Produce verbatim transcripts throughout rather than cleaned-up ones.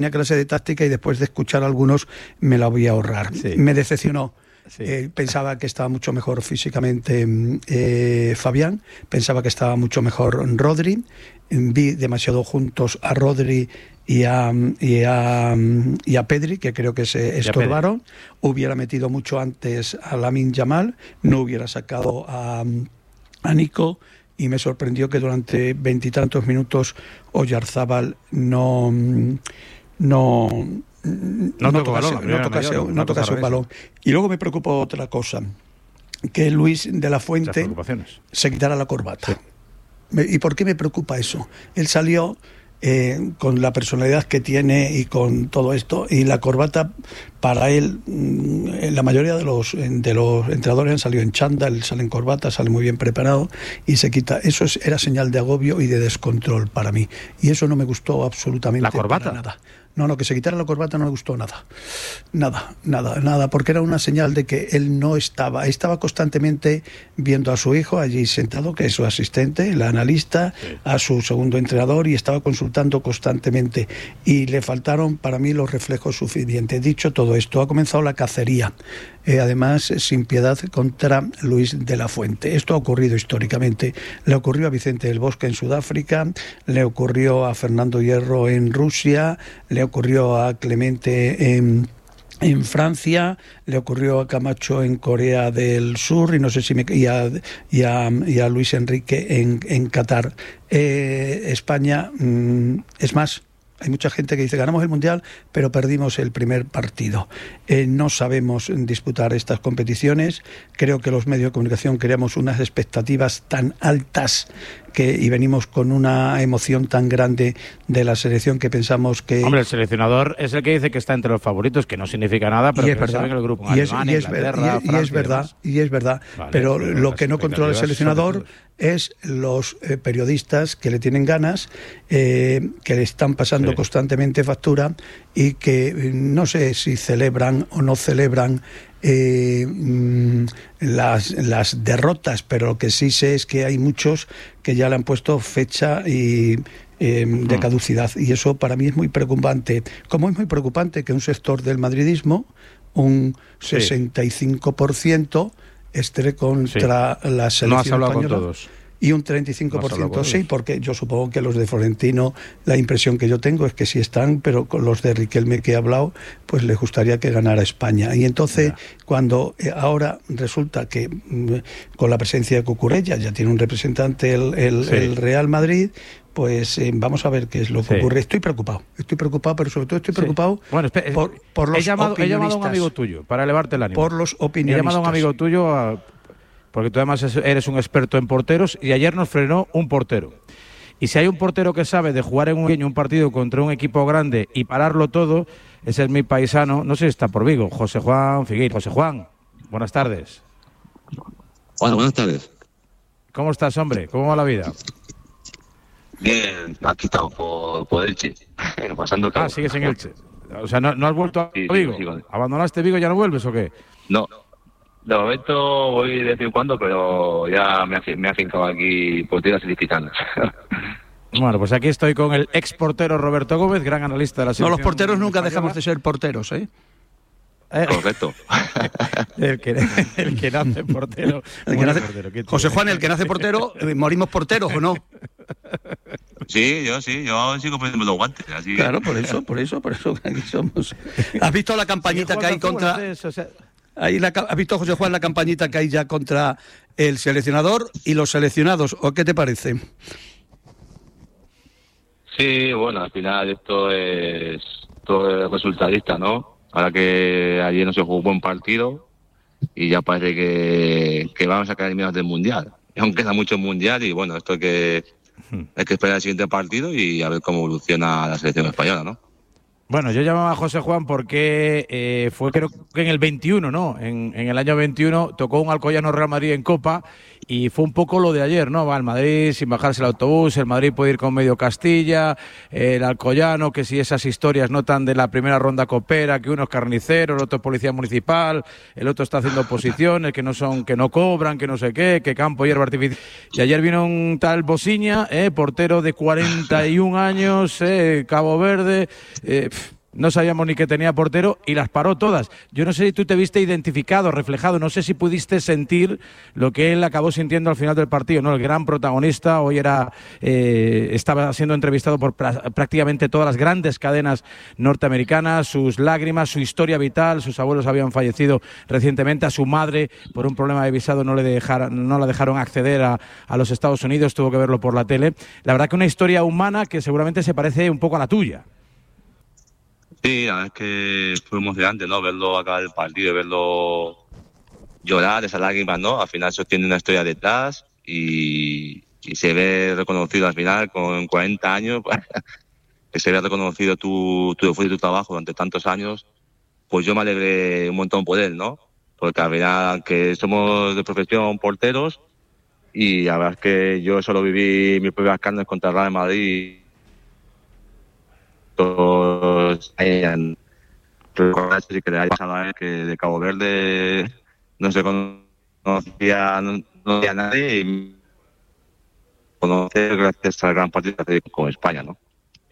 clase de táctica y después de escuchar a algunos me la voy a ahorrar. Sí. Me decepcionó. Sí. Eh, pensaba que estaba mucho mejor físicamente eh, Fabián, pensaba que estaba mucho mejor Rodri. Vi demasiado juntos a Rodri y a, y a, y a Pedri, que creo que se estorbaron. Hubiera metido mucho antes a Lamine Yamal, no hubiera sacado a, a Nico, y me sorprendió que durante veintitantos minutos Oyarzábal no no no, no tocase, balón, no tocase, mayor, no tocase un balón. Y luego me preocupó otra cosa, que Luis de la Fuente se quitara la corbata. Sí. ¿Y por qué me preocupa eso? Él salió eh, con la personalidad que tiene y con todo esto, y la corbata para él, la mayoría de los de los entrenadores han salido en chándal, salen en corbata, sale muy bien preparado y se quita. Eso es, era señal de agobio y de descontrol para mí, y eso no me gustó absolutamente. ¿La corbata? Para nada. No, no, que se quitara la corbata no me gustó nada. Nada, nada, nada, porque era una señal de que él no estaba, estaba constantemente viendo a su hijo allí sentado, que es su asistente, el analista, sí. a su segundo entrenador, y estaba consultando constantemente. Y le faltaron para mí los reflejos suficientes. Dicho todo esto, ha comenzado la cacería, eh, además sin piedad, contra Luis de la Fuente. Esto ha ocurrido históricamente. Le ocurrió a Vicente del Bosque en Sudáfrica, le ocurrió a Fernando Hierro en Rusia, le ocurrió a Clemente en, en Francia, le ocurrió a Camacho en Corea del Sur, y no sé si me, y, a, y, a, y a Luis Enrique en, en Qatar. Eh, España, mmm, es más, hay mucha gente que dice ganamos el Mundial, pero perdimos el primer partido. Eh, no sabemos disputar estas competiciones. Creo que los medios de comunicación creamos unas expectativas tan altas que, y venimos con una emoción tan grande de la selección que pensamos que... Hombre, el seleccionador es el que dice que está entre los favoritos, que no significa nada, pero y es que verdad. se ve en el grupo. Y es, Alemania, y es, Inglaterra, y, y Francia, es verdad, y es verdad. Vale, pero pero lo que no controla el seleccionador es los eh, periodistas que le tienen ganas, eh, que le están pasando sí. constantemente factura, y que no sé si celebran o no celebran Eh, las, las derrotas, pero lo que sí sé es que hay muchos que ya le han puesto fecha y eh, de caducidad, y eso para mí es muy preocupante, como es muy preocupante que un sector del madridismo, un sí. sesenta y cinco por ciento, esté contra sí. la selección no has hablado española. Con todos. Y un treinta y cinco por ciento sí, porque yo supongo que los de Florentino, la impresión que yo tengo es que sí están, pero con los de Riquelme que he hablado, pues les gustaría que ganara España. Y entonces, yeah. cuando eh, ahora resulta que mm, con la presencia de Cucurella ya tiene un representante el, el, sí. el Real Madrid, pues eh, vamos a ver qué es lo que sí. ocurre. Estoy preocupado, estoy preocupado, pero sobre todo estoy preocupado sí. bueno, espera, por, por los he llamado, opinionistas. He llamado a un amigo tuyo para elevarte el ánimo. Por los opinionistas. He llamado a un amigo tuyo a... porque tú además eres un experto en porteros, y ayer nos frenó un portero. Y si hay un portero que sabe de jugar en un pequeño un partido contra un equipo grande y pararlo todo, ese es mi paisano, no sé si está por Vigo, José Juan Figueira. José Juan, buenas tardes. Hola, buenas tardes. ¿Cómo estás, hombre? ¿Cómo va la vida? Bien, aquí estamos por, por Elche, pasando Ah, sigues en Elche. O sea, ¿no, no has vuelto a sí, Vigo? Sí, sí, sí. ¿Abandonaste Vigo y ya no vuelves o qué? No. De momento voy de vez en cuando, pero ya me ha, me ha afincado aquí por tierras ilicitanas. Bueno, pues aquí estoy con el ex portero Roberto Gómez, gran analista de la selección. No, los porteros nunca española. Dejamos de ser porteros, ¿eh? eh Correcto. el, que, el que nace portero. El que nace, portero José Juan, el que nace portero, morimos porteros, ¿o no? Sí, yo sí, yo sigo poniendo los guantes. Así. Claro, por eso, por eso, por eso aquí somos. ¿Has visto la campañita sí, que hay contra... Eso, o sea... Ahí la, ¿has visto, José Juan, la campañita que hay ya contra el seleccionador y los seleccionados? ¿O qué te parece? Sí, bueno, al final esto es todo es resultadista, ¿no? Ahora que ayer no se jugó un buen partido y ya parece que, que vamos a quedar eliminados del Mundial. Aún queda mucho Mundial y bueno, esto hay que, hay que esperar el siguiente partido y a ver cómo evoluciona la selección española, ¿no? Bueno, yo llamaba a José Juan porque eh, fue creo que en el veintiuno, ¿no? En, en el año veintiuno tocó un Alcoyano Real Madrid en Copa y fue un poco lo de ayer, ¿no? Va al Madrid sin bajarse el autobús, el Madrid puede ir con medio Castilla, eh, el Alcoyano, que si esas historias no tan de la primera ronda copera, que uno es carnicero, el otro es policía municipal, el otro está haciendo oposiciones, que no son, que no cobran, que no sé qué, que campo, hierba artificial. Y ayer vino un tal Bosiña, eh, portero de cuarenta y un años, eh, Cabo Verde, eh, no sabíamos ni que tenía portero y las paró todas. Yo no sé si tú te viste identificado, reflejado, no sé si pudiste sentir lo que él acabó sintiendo al final del partido, ¿no? El gran protagonista, hoy era eh, estaba siendo entrevistado por pra- prácticamente todas las grandes cadenas norteamericanas, sus lágrimas, su historia vital, sus abuelos habían fallecido recientemente, a su madre por un problema de visado no le dejaron, no la dejaron acceder a, a los Estados Unidos, tuvo que verlo por la tele. La verdad que una historia humana que seguramente se parece un poco a la tuya. Sí, la verdad es que fue emocionante, ¿no? Verlo acabar el partido, verlo llorar, esas lágrimas, ¿no? Al final eso tiene una historia detrás y, y se ve reconocido al final con cuarenta años, que se ve reconocido tu, tu esfuerzo y tu trabajo durante tantos años, pues yo me alegré un montón por él, ¿no? Porque al final, aunque somos de profesión porteros, y la verdad es que yo solo viví mis propias carnes contra el Real Madrid. Todos hayan recordado que le haya pasado a él que de Cabo Verde no se conocía, no, no conocía a nadie y conocer gracias al gran partido que hace con España, ¿no?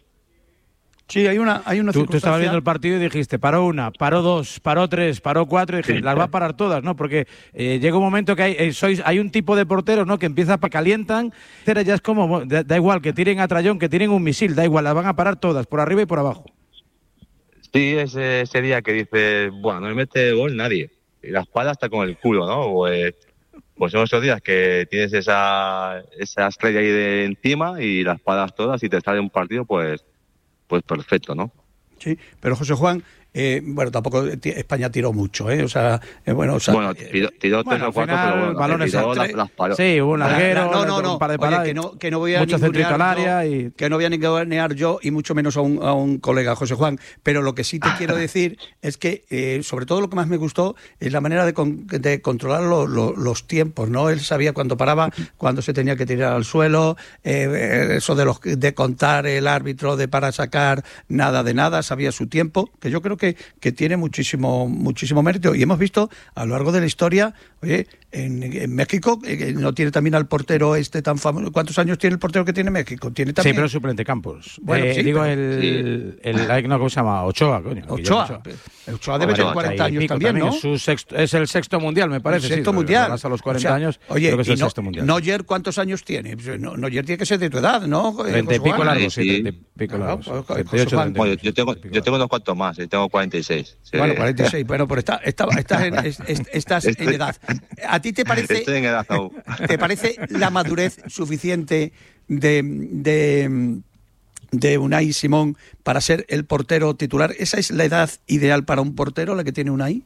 Sí, hay una, hay una Tú, tú estabas circunstancia... viendo el partido y dijiste, paró una, paró dos, paró tres, paró cuatro, y dije, Sí. las va a parar todas, ¿no? Porque eh, llega un momento que hay, eh, sois, hay un tipo de porteros, ¿no? Que empieza para calientan, pero ya es como, da, da igual, que tiren a trayón, que tiren un misil, da igual, las van a parar todas, por arriba y por abajo. Sí, ese, ese día que dices, bueno, no me mete gol nadie, y la espada está con el culo, ¿no? Pues, pues son esos días que tienes esa, esa estrella ahí de encima y las padas todas y te sale un partido, pues, pues perfecto, ¿no? Sí, pero José Juan, eh, bueno, tampoco t- España tiró mucho, ¿eh? O sea, eh, bueno, o sea, Bueno, tiró, tiró Bueno, tres o al cuatro, final, pero bueno, balones tiró a las, tres. las paró. Sí, hubo un larguero, no, no, no, un par de oye, paradas, que no, que no voy a mucho centrito ningunear al área yo, y... que no voy a ningunear yo y mucho menos a un, a un colega, José Juan, pero lo que sí te quiero decir es que, eh, sobre todo lo que más me gustó es la manera de, con, de controlar lo, lo, los tiempos, ¿no? Él sabía cuándo paraba, cuándo se tenía que tirar al suelo, eh, eso de, los, de contar el árbitro, de para sacar, nada de nada, sabía su tiempo, que yo creo que, que tiene muchísimo, muchísimo mérito. Y hemos visto a lo largo de la historia, oye, en, en México eh, no tiene también al portero este tan famoso. ¿Cuántos años tiene el portero que tiene México? Tiene también. Sí, pero es suplente Campos. Bueno, eh, sí, digo pero- el, el, el no, ¿cómo se llama? Ochoa, coño. Ochoa. Ochoa. Ochoa debe Ochoa, tener cuarenta Ahí años pico también, ¿no? Es, su sexto, es el sexto mundial, me parece. El sexto sí, mundial. Hasta los cuarenta O sea, años, oye, creo que es y el no, sexto mundial. Neuer, ¿cuántos años tiene? Pues, no, Neuer tiene que ser de tu edad, ¿no? Eh, Treinta y José pico Juan? largos, sí, Sí. treinta y pico Claro, largos. pues, treinta y José ocho, Juan. treinta y Bueno, yo tengo, yo tengo unos cuantos más, yo tengo cuarenta y seis. Sí. Bueno, cuarenta y seis, bueno, pero está, está, estás, en, es- es- estás en Estoy- edad. ¿A ti te parece, Estoy en edad aún. te parece la madurez suficiente de, de, de Unai Simón para ser el portero titular? ¿Esa es la edad ideal para un portero, la que tiene Unai?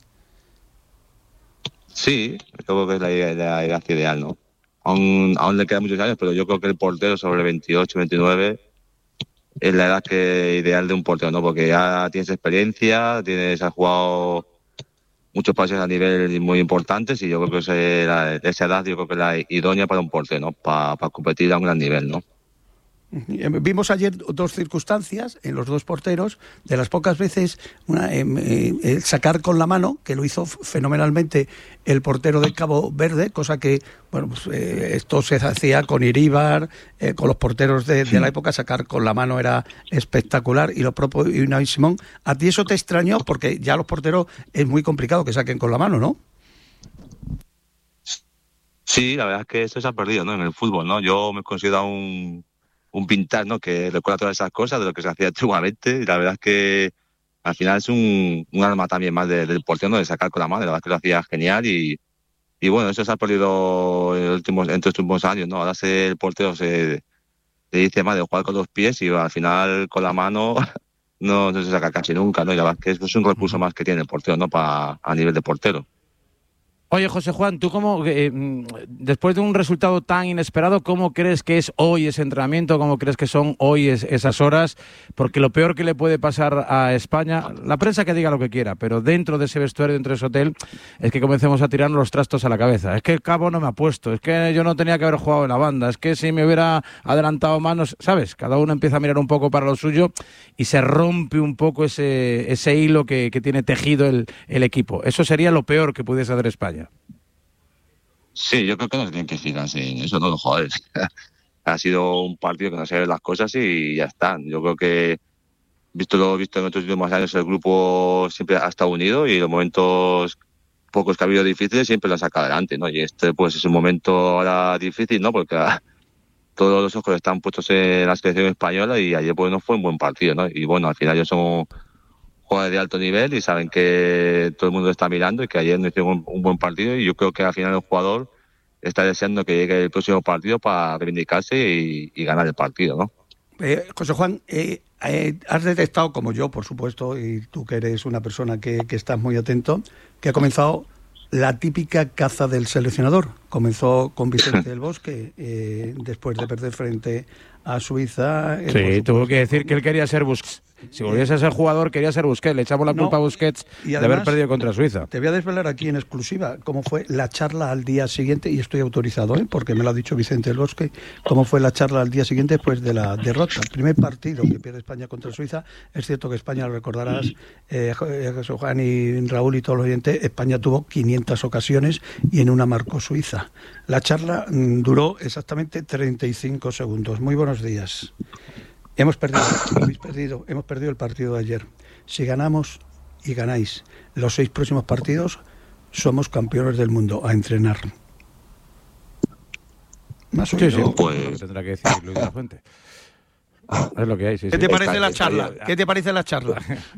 Sí, creo que es la, la edad ideal, ¿no? Aún, aún le quedan muchos años, pero yo creo que el portero sobre veintiocho, veintinueve es la edad que ideal de un portero, ¿no? Porque ya tienes experiencia, tienes, has jugado muchos pases a nivel muy importantes y yo creo que ese, la, esa edad yo creo que es la idónea para un portero, ¿no? Para pa competir a un gran nivel, ¿no? Vimos ayer dos circunstancias en los dos porteros, de las pocas veces una, eh, eh, el sacar con la mano, que lo hizo fenomenalmente el portero de Cabo Verde, cosa que, bueno, pues eh, esto se hacía con Iríbar, eh, con los porteros de, de la época, sacar con la mano era espectacular, y lo propio Unai Simón. ¿A ti eso te extrañó? Porque ya los porteros es muy complicado que saquen con la mano, ¿no? Sí, la verdad es que eso se ha perdido, ¿no? En el fútbol, ¿no? Yo me considero un un pintar, ¿no? Que recuerda todas esas cosas de lo que se hacía antiguamente y la verdad es que al final es un, un arma también más de, del portero, ¿no? De sacar con la mano, la verdad es que lo hacía genial y, y bueno, eso se ha perdido en, los últimos, en estos últimos años, ¿no? Ahora se, el portero se, se dice más de jugar con los pies y al final con la mano no, no se saca casi nunca, ¿no? Y la verdad es que eso es un recurso más que tiene el portero, ¿no? Pa, a nivel de portero. Oye, José Juan, tú cómo, eh, después de un resultado tan inesperado, ¿cómo crees que es hoy ese entrenamiento? ¿Cómo crees que son hoy es, esas horas? Porque lo peor que le puede pasar a España, la prensa que diga lo que quiera, pero dentro de ese vestuario, dentro de ese hotel, es que comencemos a tirarnos los trastos a la cabeza. Es que el Cabo no me ha puesto, es que yo no tenía que haber jugado en la banda, es que si me hubiera adelantado manos, ¿sabes? Cada uno empieza a mirar un poco para lo suyo y se rompe un poco ese, ese hilo que, que tiene tejido el, el equipo. Eso sería lo peor que pudiese hacer España. Sí, yo creo que no se tienen que fijarse en eso, no los jugadores. Ha sido un partido que no se ven las cosas y ya está. Yo creo que visto lo visto en estos últimos años, el grupo siempre ha estado unido y los momentos pocos que ha habido difíciles siempre lo han sacado adelante, ¿no? Y este pues es un momento ahora difícil, ¿no? Porque ah, todos los ojos están puestos en la selección española y ayer pues no fue un buen partido, ¿no? Y bueno, al final ellos son jugadores de alto nivel y saben que todo el mundo está mirando y que ayer no hicieron un, un buen partido y yo creo que al final el jugador está deseando que llegue el próximo partido para reivindicarse y, y ganar el partido, ¿no? Eh, José Juan, eh, eh, has detectado, como yo, por supuesto, y tú que eres una persona que, que estás muy atento, que ha comenzado la típica caza del seleccionador. Comenzó con Vicente del Bosque, eh, después de perder frente a Suiza. Eh, sí, tuvo que decir que él quería ser Busquets. Si volviese a ser jugador, quería ser Busquets. Le echamos la culpa no, a Busquets de haber perdido contra Suiza. Te voy a desvelar aquí en exclusiva cómo fue la charla al día siguiente, y estoy autorizado, ¿eh? porque me lo ha dicho Vicente del Bosque, cómo fue la charla al día siguiente después de la derrota. El primer partido que pierde España contra Suiza, es cierto que España, lo recordarás, eh, José Juan y Raúl y todos los oyentes, España tuvo quinientas ocasiones y en una marcó Suiza. La charla mmm, duró exactamente treinta y cinco segundos. Muy buenos días. Hemos perdido, habéis perdido, hemos perdido el partido de ayer. Si ganamos y ganáis los seis próximos partidos, somos campeones del mundo. A entrenar. Más o menos. Sí, sí, pues tendrá que decir Luis de la Fuente. Es lo que hay. Sí, ¿Qué sí. te parece está, la está charla? bien. ¿Qué te parece la charla?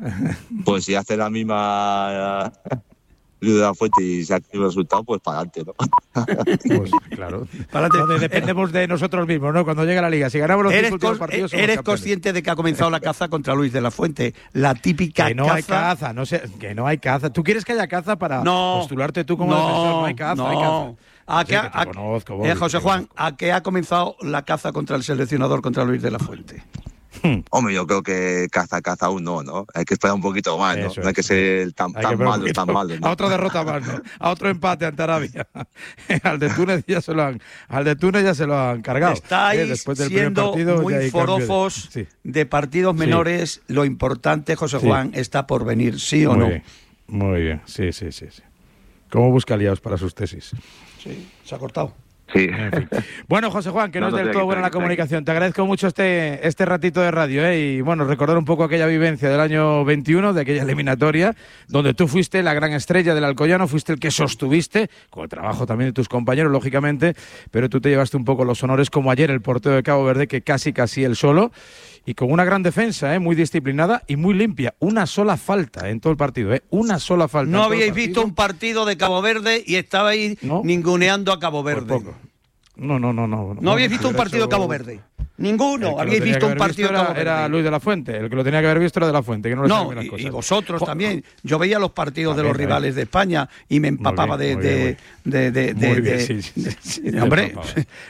Pues si hace la misma Luis de la Fuente y se ha tenido el resultado, pues para adelante, ¿no? Pues claro. Donde dependemos de nosotros mismos, ¿no? Cuando llega la Liga, si ganamos los cinco últimos partidos, somos ¿Eres campeones. consciente de que ha comenzado la caza contra Luis de la Fuente? La típica que no caza. hay caza, no sé, que no hay caza. ¿Tú quieres que haya caza para no, postularte tú como no, defensor? No hay caza, no. hay caza. ¿A Sí, qué, que te a, conozco, Bobby, eh, José te Juan, conozco. ¿a qué ha comenzado la caza contra el seleccionador, contra Luis de la Fuente? Hombre, yo creo que caza, caza aún no, ¿no? Hay que esperar un poquito más, ¿no? Eso No hay es. que ser tan, Hay tan que ver un malo, poquito. tan malo, ¿no? A otra derrota más, ¿no? A otro empate ante Arabia. Al de Túnez ya se lo han, al de Túnez ya se lo han cargado. Estáis eh, después del primer siendo partido, muy ya hay cambio de- forofos de, Sí. partidos menores. Sí. Lo importante, José Sí. Juan, está por venir, ¿sí o Muy no? bien, muy bien, sí, sí, sí, sí. ¿Cómo busca aliados para sus tesis? Sí, se ha cortado. Sí. En fin. Bueno, José Juan, que no, No, es no, del tranqui, todo buena la tranqui, comunicación. Te agradezco mucho este, este ratito de radio, ¿eh? Y bueno, recordar un poco aquella vivencia del año veintiuno, de aquella eliminatoria, donde tú fuiste la gran estrella del Alcoyano, fuiste el que sostuviste, con el trabajo también de tus compañeros, lógicamente, pero tú te llevaste un poco los honores, como ayer el portero de Cabo Verde, que casi casi él solo, y con una gran defensa, ¿eh? Muy disciplinada y muy limpia. Una sola falta en todo el partido, ¿eh? Una sola falta. No en todo el habíais partido. visto un partido de Cabo Verde y estabais No. ninguneando a Cabo Por Verde. poco. No, no, no, no. ¿No habíais visto un hubiera partido de hecho- Cabo Verde? Ninguno. El que Habíais lo tenía visto que un haber partido de visto Cabo era, Verde. era Luis de la Fuente. El que lo tenía que haber visto era de la Fuente, que no le No, saben las y, cosas. y vosotros Jo- también. Yo veía los partidos También, de los rivales ahí. de España y me empapaba Muy bien, de, muy bien, de, de, de, Muy de- bien, de- sí, sí, sí, sí, de- te hombre, empapaba.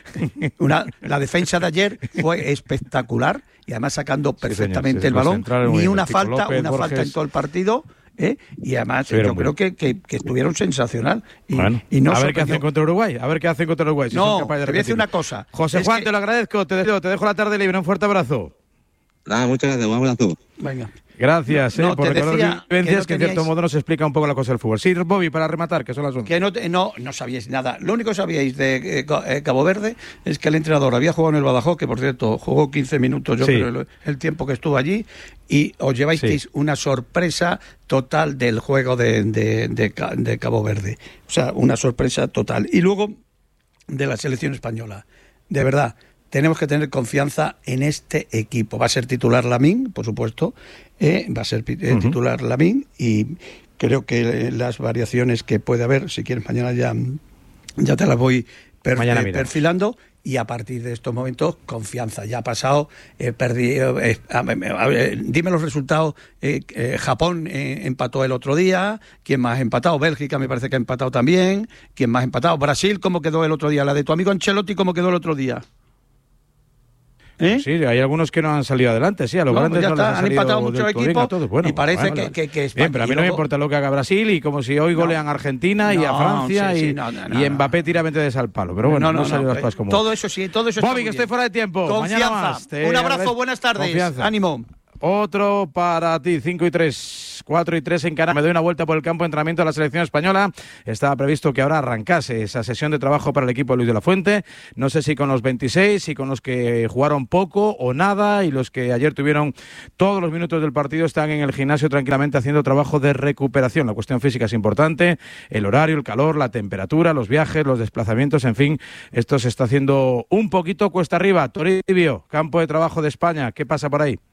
una, la defensa de ayer fue espectacular y además sacando Sí, señor, perfectamente sí, el los balón. centrales muy Ni bien, una el Tico falta, López, una Borges. falta en todo el partido. ¿eh? Y además Estuvieron yo muy creo bien. que, que, que estuvieron sensacional. Y, Bueno, y no a ver qué sorprendió. hacen contra Uruguay. A ver qué hacen contra Uruguay. Si No, son capaces de te voy a decir repetirlo. una cosa. José Es Juan, que- te lo agradezco. Te dejo, te dejo la tarde libre. Un fuerte abrazo. Nada, muchas gracias, un abrazo. Venga. Gracias, No, eh, por te recordar decía las vivencias que no que, en cierto teníais- modo nos explica un poco la cosa del fútbol. Sí, Bobby, para rematar, que son las once. Que no, te- no, no sabíais nada. Lo único que sabíais de eh, Co- eh, Cabo Verde es que el entrenador había jugado en el Badajoz, que por cierto jugó quince minutos, yo Sí. creo, el, el tiempo que estuvo allí, y os lleváis Sí. una sorpresa total del juego de, de, de Ca- de Cabo Verde. O sea, una sorpresa total. Y luego, de la selección española. De verdad, tenemos que tener confianza en este equipo. Va a ser titular Lamine, por supuesto. eh, va a ser pi- eh, Ujú. titular Lamine y creo que eh, las variaciones que puede haber, si quieres mañana ya, ya te las voy per- Mañana eh, miramos. perfilando. Y a partir de estos momentos, confianza. Ya ha pasado, eh, perdido. eh, a- a- a- eh, dime los resultados. Eh, eh, Japón eh, empató el otro día. ¿Quién más ha empatado? Bélgica me parece que ha empatado también. ¿Quién más ha empatado? Brasil, ¿cómo quedó el otro día? La de tu amigo Ancelotti, ¿cómo quedó el otro día? ¿Eh? Sí, hay algunos que no han salido adelante, sí, a los No, grandes pues ya no está, les ha han salido empatado del muchos todo bien equipos a todos. Bueno, y parece bueno, que- que- que España- bien, pero a mí y no me luego- importa lo que haga Brasil y como si hoy No. golean a Argentina y a No, Francia sí, sí, y, no, no, no, y no. Mbappé tira veinte de al palo, pero bueno, no, salió las cosas como todo eso sí, todo eso está Bobby, muy que bien. estoy fuera de tiempo. Confianza. Mañana más. Te Un abrazo, agradezco. buenas tardes. Confianza. Ánimo. Otro para ti, cinco y tres. cuatro y tres en Canarias. Me doy una vuelta por el campo de entrenamiento de la selección española. Estaba previsto que ahora arrancase esa sesión de trabajo para el equipo de Luis de la Fuente. No sé si con los veintiséis, si con los que jugaron poco o nada, y los que ayer tuvieron todos los minutos del partido están en el gimnasio tranquilamente haciendo trabajo de recuperación. La cuestión física es importante, el horario, el calor, la temperatura, los viajes, los desplazamientos, en fin, esto se está haciendo un poquito cuesta arriba. Toribio, campo de trabajo de España, ¿qué pasa por ahí?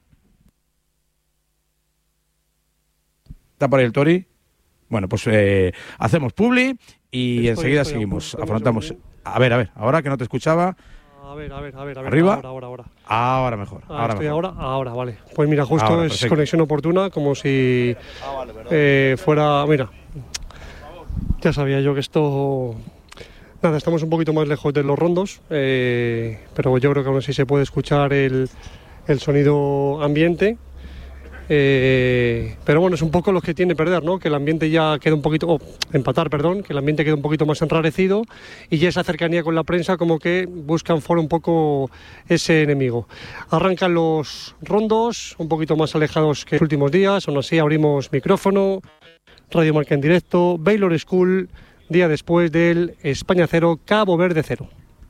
¿Está por ahí el Tori? Bueno, pues eh, hacemos publi y estoy, enseguida estoy seguimos, afrontamos. A ver, a ver, ahora que no te escuchaba. A ver, a ver, a ver, a ver. ¿Arriba? Ahora, ahora, ahora. Ahora mejor. Ah, ahora estoy mejor. ahora, ahora, vale. Pues mira, justo ahora, es perfecto. Conexión oportuna, como si eh, fuera, mira, ya sabía yo que esto, nada, estamos un poquito más lejos de los rondos, eh, pero yo creo que aún así se puede escuchar el, el sonido ambiente. Eh, pero bueno, es un poco lo que tiene perder, ¿no? Que el ambiente ya queda un poquito, oh, empatar, perdón, que el ambiente queda un poquito más enrarecido y ya esa cercanía con la prensa como que buscan fuera un poco ese enemigo. Arrancan los rondos, un poquito más alejados que los últimos días, aún así abrimos micrófono, Radio Marca en directo, Baylor School, día después del España cero, Cabo Verde cero.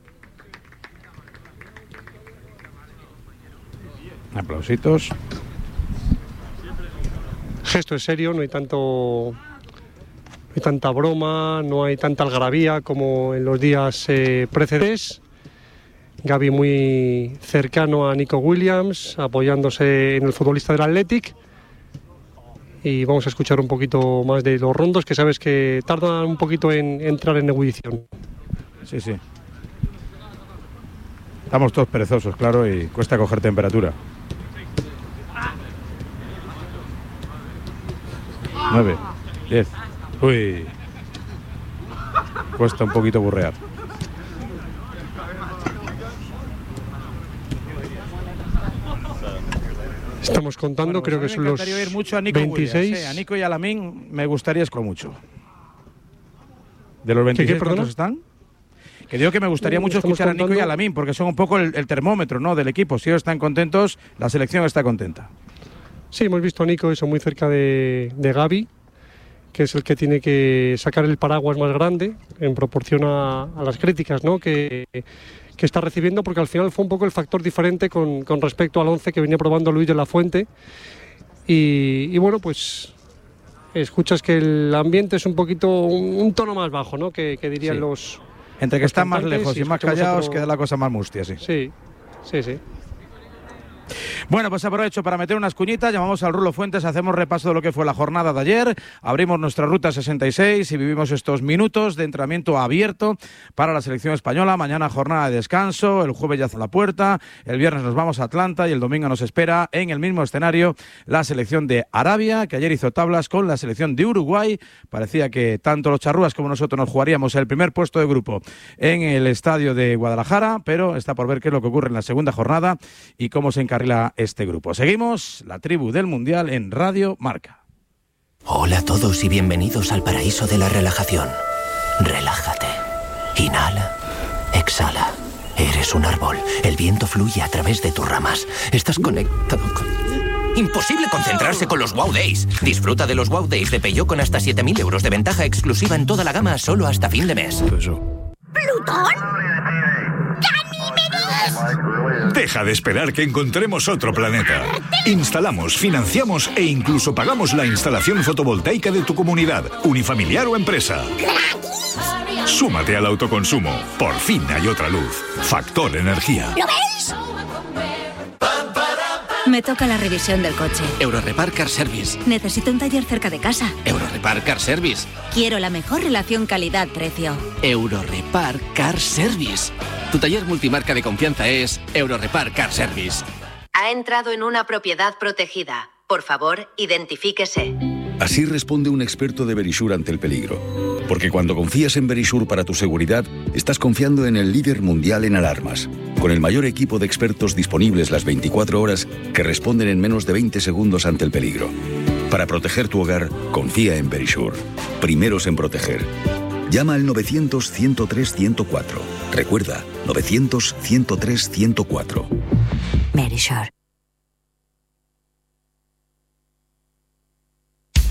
Aplausitos. Gesto es serio, no hay tanto, no hay tanta broma, no hay tanta algarabía como en los días eh, precedentes. Gaby muy cercano a Nico Williams, apoyándose en el futbolista del Athletic. Y vamos a escuchar un poquito más de los rondos, que sabes que tardan un poquito en entrar en ebullición. Sí, sí. Estamos todos perezosos, claro, y cuesta coger temperatura. Nueve, diez. Uy. Cuesta un poquito burrear. Estamos contando, bueno, pues creo que son los ir mucho a Nico veintiséis. Williams, eh. A Nico y a Lamine me gustaría escoger mucho. ¿De los veintiséis cuántos están? Que digo que me gustaría mucho escuchar contando... a Nico y a Lamine, porque son un poco el, el termómetro, ¿no?, del equipo. Si ellos están contentos, la selección está contenta. Sí, hemos visto a Nico eso muy cerca de, de Gaby, que es el que tiene que sacar el paraguas más grande en proporción a, a las críticas, ¿no?, que, que está recibiendo, porque al final fue un poco el factor diferente con, con respecto al once que venía probando Luis de la Fuente. Y, y bueno, pues escuchas que el ambiente es un poquito, un, un tono más bajo, ¿no?, que, que dirían sí. los... Entre que están más lejos y, y más callados, otro... queda la cosa más mustia, sí. Sí, sí, sí. Bueno, pues aprovecho para meter unas cuñitas, llamamos al Rulo Fuentes, hacemos repaso de lo que fue la jornada de ayer, abrimos nuestra ruta sesenta y seis y vivimos estos minutos de entrenamiento abierto para la selección española. Mañana jornada de descanso, el jueves ya a la puerta, el viernes nos vamos a Atlanta y el domingo nos espera en el mismo escenario la selección de Arabia, que ayer hizo tablas con la selección de Uruguay. Parecía que tanto los charrúas como nosotros nos jugaríamos el primer puesto de grupo en el estadio de Guadalajara, pero está por ver qué es lo que ocurre en la segunda jornada y cómo se encarrila este grupo. Seguimos la tribu del Mundial en Radio Marca. Hola a todos y bienvenidos al paraíso de la relajación. Relájate. Inhala. Exhala. Eres un árbol. El viento fluye a través de tus ramas. Estás conectado con... Imposible concentrarse con los Wow Days. Disfruta de los Wow Days de Peugeot con hasta siete mil euros de ventaja exclusiva en toda la gama solo hasta fin de mes. ¿Plutón? Deja de esperar que encontremos otro planeta. Instalamos, financiamos e incluso pagamos la instalación fotovoltaica de tu comunidad, unifamiliar o empresa. Súmate al autoconsumo. Por fin hay otra luz. Factor Energía. ¿Lo ves? Me toca la revisión del coche. Eurorepar Car Service. Necesito un taller cerca de casa. Eurorepar Car Service. Quiero la mejor relación calidad-precio. Eurorepar Car Service. Tu taller multimarca de confianza es Eurorepar Car Service. Ha entrado en una propiedad protegida. Por favor, identifíquese. Así responde un experto de Verisure ante el peligro. Porque cuando confías en Verisure para tu seguridad, estás confiando en el líder mundial en alarmas. Con el mayor equipo de expertos disponibles las veinticuatro horas que responden en menos de veinte segundos ante el peligro. Para proteger tu hogar, confía en Verisure. Primeros en proteger. Llama al novecientos, ciento tres, ciento cuatro. Recuerda, novecientos, ciento tres, ciento cuatro. Verisure.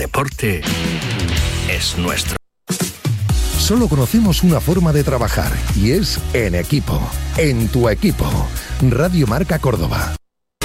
deporte es nuestro. Solo conocemos una forma de trabajar y es en equipo, en tu equipo. Radio Marca Córdoba.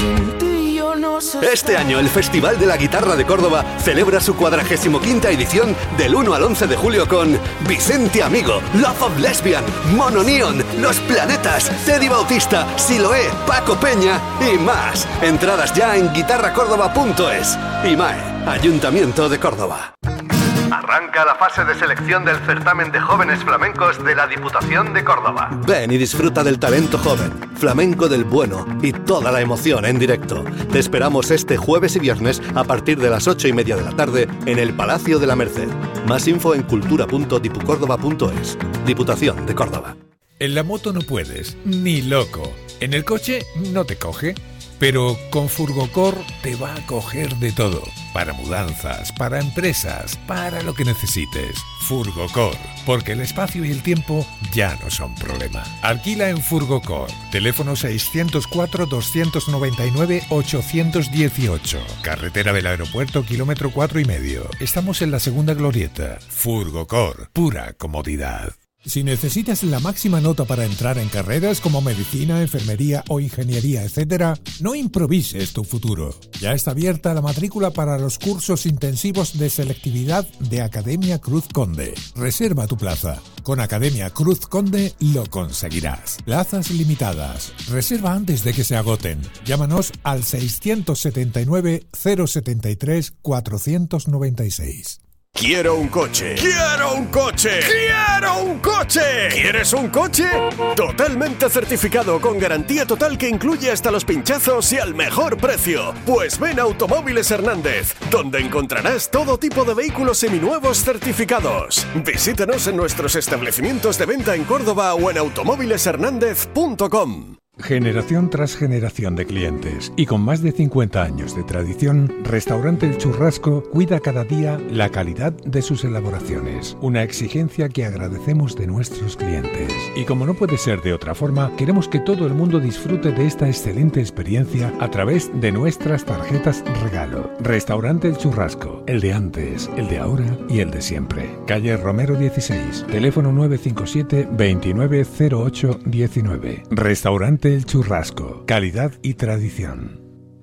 Este año el Festival de la Guitarra de Córdoba celebra su cuadragésimo quinta edición del uno al once de julio con Vicente Amigo, Love of Lesbian, Mono Neon, Los Planetas, Teddy Bautista, Siloé, Paco Peña y más. Entradas ya en guitarra córdoba punto es. I M A E, Ayuntamiento de Córdoba. Arranca la fase de selección del certamen de jóvenes flamencos de la Diputación de Córdoba. Ven y disfruta del talento joven, flamenco del bueno y toda la emoción en directo. Te esperamos este jueves y viernes a partir de las ocho y media de la tarde en el Palacio de la Merced. Más info en cultura punto dipucórdoba punto es. Diputación de Córdoba. En la moto no puedes, ni loco. En el coche no te coge. Pero con Furgocor te va a coger de todo. Para mudanzas, para empresas, para lo que necesites. Furgocor, porque el espacio y el tiempo ya no son problema. Alquila en Furgocor. Teléfono seiscientos cuatro, doscientos noventa y nueve, ochocientos dieciocho. Carretera del Aeropuerto, kilómetro cuatro y medio. Estamos en la segunda glorieta. Furgocor, pura comodidad. Si necesitas la máxima nota para entrar en carreras como medicina, enfermería o ingeniería, etcétera, no improvises tu futuro. Ya está abierta la matrícula para los cursos intensivos de selectividad de Academia Cruz Conde. Reserva tu plaza. Con Academia Cruz Conde lo conseguirás. Plazas limitadas. Reserva antes de que se agoten. Llámanos al seiscientos setenta y nueve, cero setenta y tres, cuatrocientos noventa y seis. Quiero un coche. ¡Quiero un coche! ¡Quiero un coche! ¿Quieres un coche? Totalmente certificado, con garantía total que incluye hasta los pinchazos y al mejor precio. Pues ven a Automóviles Hernández, donde encontrarás todo tipo de vehículos seminuevos certificados. Visítanos en nuestros establecimientos de venta en Córdoba o en automóviles hernández punto com. Generación tras generación de clientes y con más de cincuenta años de tradición, Restaurante El Churrasco cuida cada día la calidad de sus elaboraciones, una exigencia que agradecemos de nuestros clientes. Y como no puede ser de otra forma, queremos que todo el mundo disfrute de esta excelente experiencia a través de nuestras tarjetas regalo. Restaurante El Churrasco, el de antes, el de ahora y el de siempre. Calle Romero dieciséis, teléfono nueve cinco siete, veintinueve cero ocho diecinueve. Restaurante El Churrasco, calidad y tradición.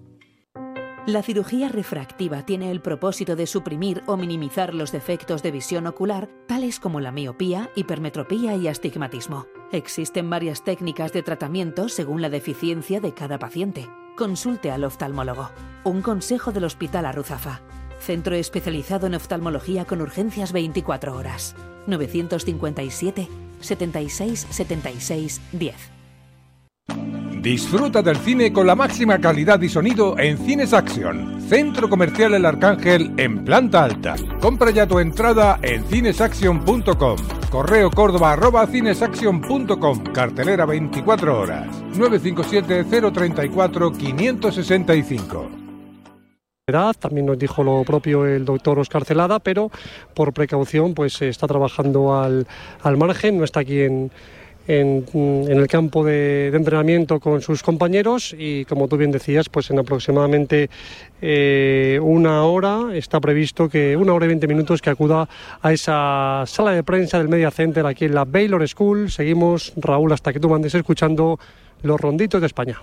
La cirugía refractiva tiene el propósito de suprimir o minimizar los defectos de visión ocular, tales como la miopía, hipermetropía y astigmatismo. Existen varias técnicas de tratamiento según la deficiencia de cada paciente. Consulte al oftalmólogo. Un consejo del Hospital Arruzafa. Centro especializado en oftalmología con urgencias veinticuatro horas. novecientos cincuenta y siete, setenta y seis, setenta y seis, diez. Disfruta del cine con la máxima calidad y sonido en Cines Action, Centro Comercial El Arcángel en planta alta. Compra ya tu entrada en cinesaction punto com. Correo córdoba arroba cinesaction punto com. Cartelera veinticuatro horas. nueve cinco siete, cero tres cuatro, cinco seis cinco. También nos dijo lo propio el doctor Óscar Celada, pero por precaución pues está trabajando al, al margen, no está aquí en... En, en el campo de, de entrenamiento con sus compañeros y, como tú bien decías, pues en aproximadamente eh, una hora está previsto que una hora y veinte minutos que acuda a esa sala de prensa del Media Center aquí en la Baylor School. Seguimos, Raúl, hasta que tú mandes escuchando los ronditos de España.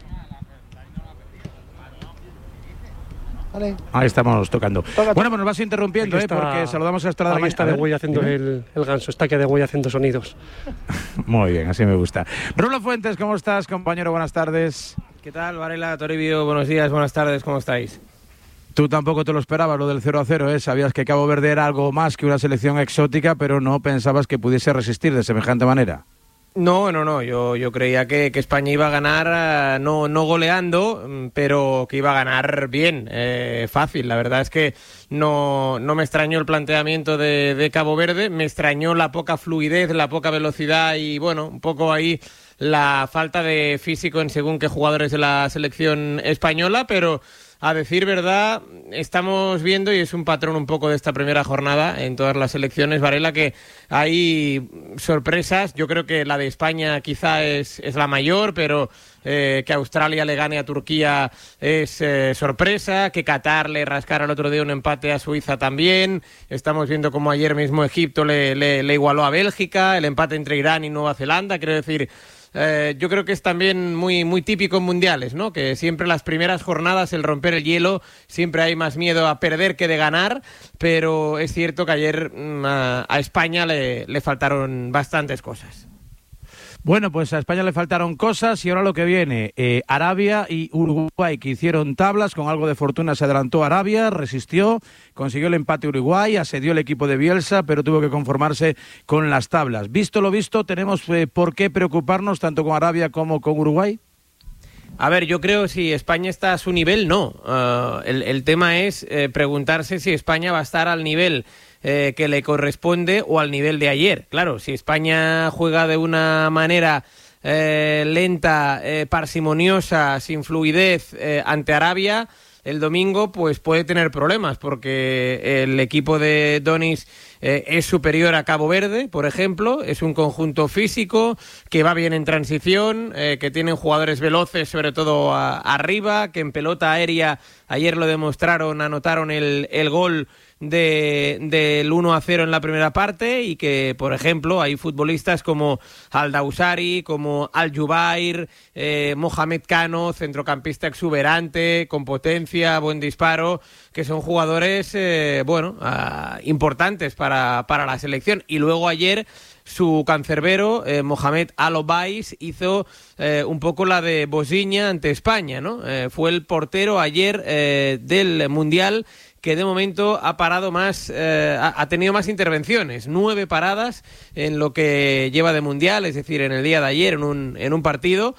Vale. Ahí estamos tocando. Tócate. Bueno, pues nos vas interrumpiendo, está, ¿eh? Porque saludamos a Estrada. Ahí está de Güey haciendo el, el ganso, está que de Güey haciendo sonidos. Muy bien, así me gusta. Rulo Fuentes, ¿cómo estás, compañero? Buenas tardes. ¿Qué tal, Varela, Toribio? Buenos días, buenas tardes, ¿cómo estáis? Tú tampoco te lo esperabas, lo del cero a cero, ¿eh? Sabías que Cabo Verde era algo más que una selección exótica, pero no pensabas que pudiese resistir de semejante manera. No, no, no, yo, yo creía que, que España iba a ganar, no, no goleando, pero que iba a ganar bien, eh, fácil. La verdad es que no, no me extrañó el planteamiento de, de Cabo Verde, me extrañó la poca fluidez, la poca velocidad y, bueno, un poco ahí la falta de físico en según qué jugadores de la selección española, pero a decir verdad, estamos viendo, y es un patrón un poco de esta primera jornada en todas las selecciones, Varela, que hay sorpresas. Yo creo que la de España quizá es, es la mayor, pero eh, que Australia le gane a Turquía es eh, sorpresa, que Qatar le rascara el otro día un empate a Suiza también. Estamos viendo como ayer mismo Egipto le, le, le igualó a Bélgica, el empate entre Irán y Nueva Zelanda. Quiero decir, Eh, yo creo que es también muy, muy típico en mundiales, ¿no? Que siempre las primeras jornadas, el romper el hielo, siempre hay más miedo a perder que de ganar, pero es cierto que ayer a, a España le, le faltaron bastantes cosas. Bueno, pues a España le faltaron cosas y ahora lo que viene. Eh, Arabia y Uruguay, que hicieron tablas, con algo de fortuna se adelantó Arabia, resistió, consiguió el empate Uruguay, asedió el equipo de Bielsa, pero tuvo que conformarse con las tablas. Visto lo visto, ¿tenemos eh, por qué preocuparnos tanto con Arabia como con Uruguay? A ver, yo creo que si España está a su nivel, no. Uh, el, el tema es eh, preguntarse si España va a estar al nivel eh, que le corresponde o al nivel de ayer. Claro, si España juega de una manera eh, lenta, eh, parsimoniosa, sin fluidez eh, ante Arabia el domingo, pues puede tener problemas, porque el equipo de Donis eh, es superior a Cabo Verde, por ejemplo. Es un conjunto físico que va bien en transición, eh, que tienen jugadores veloces, sobre todo a, arriba, que en pelota aérea ayer lo demostraron, anotaron el, el gol de del uno a cero en la primera parte, y que, por ejemplo, hay futbolistas como Al-Dawsari, como Al-Jubair, eh, Mohamed Kano, centrocampista exuberante, con potencia, buen disparo, que son jugadores eh, bueno, uh, importantes para, para la selección. Y luego ayer su cancerbero, eh, Mohamed Al-Obais, hizo eh, un poco la de Bosiña ante España, ¿no? Eh, fue el portero ayer eh, del Mundial que de momento ha parado más, eh, ha tenido más intervenciones, nueve paradas en lo que lleva de Mundial, es decir, en el día de ayer, en un, en un partido.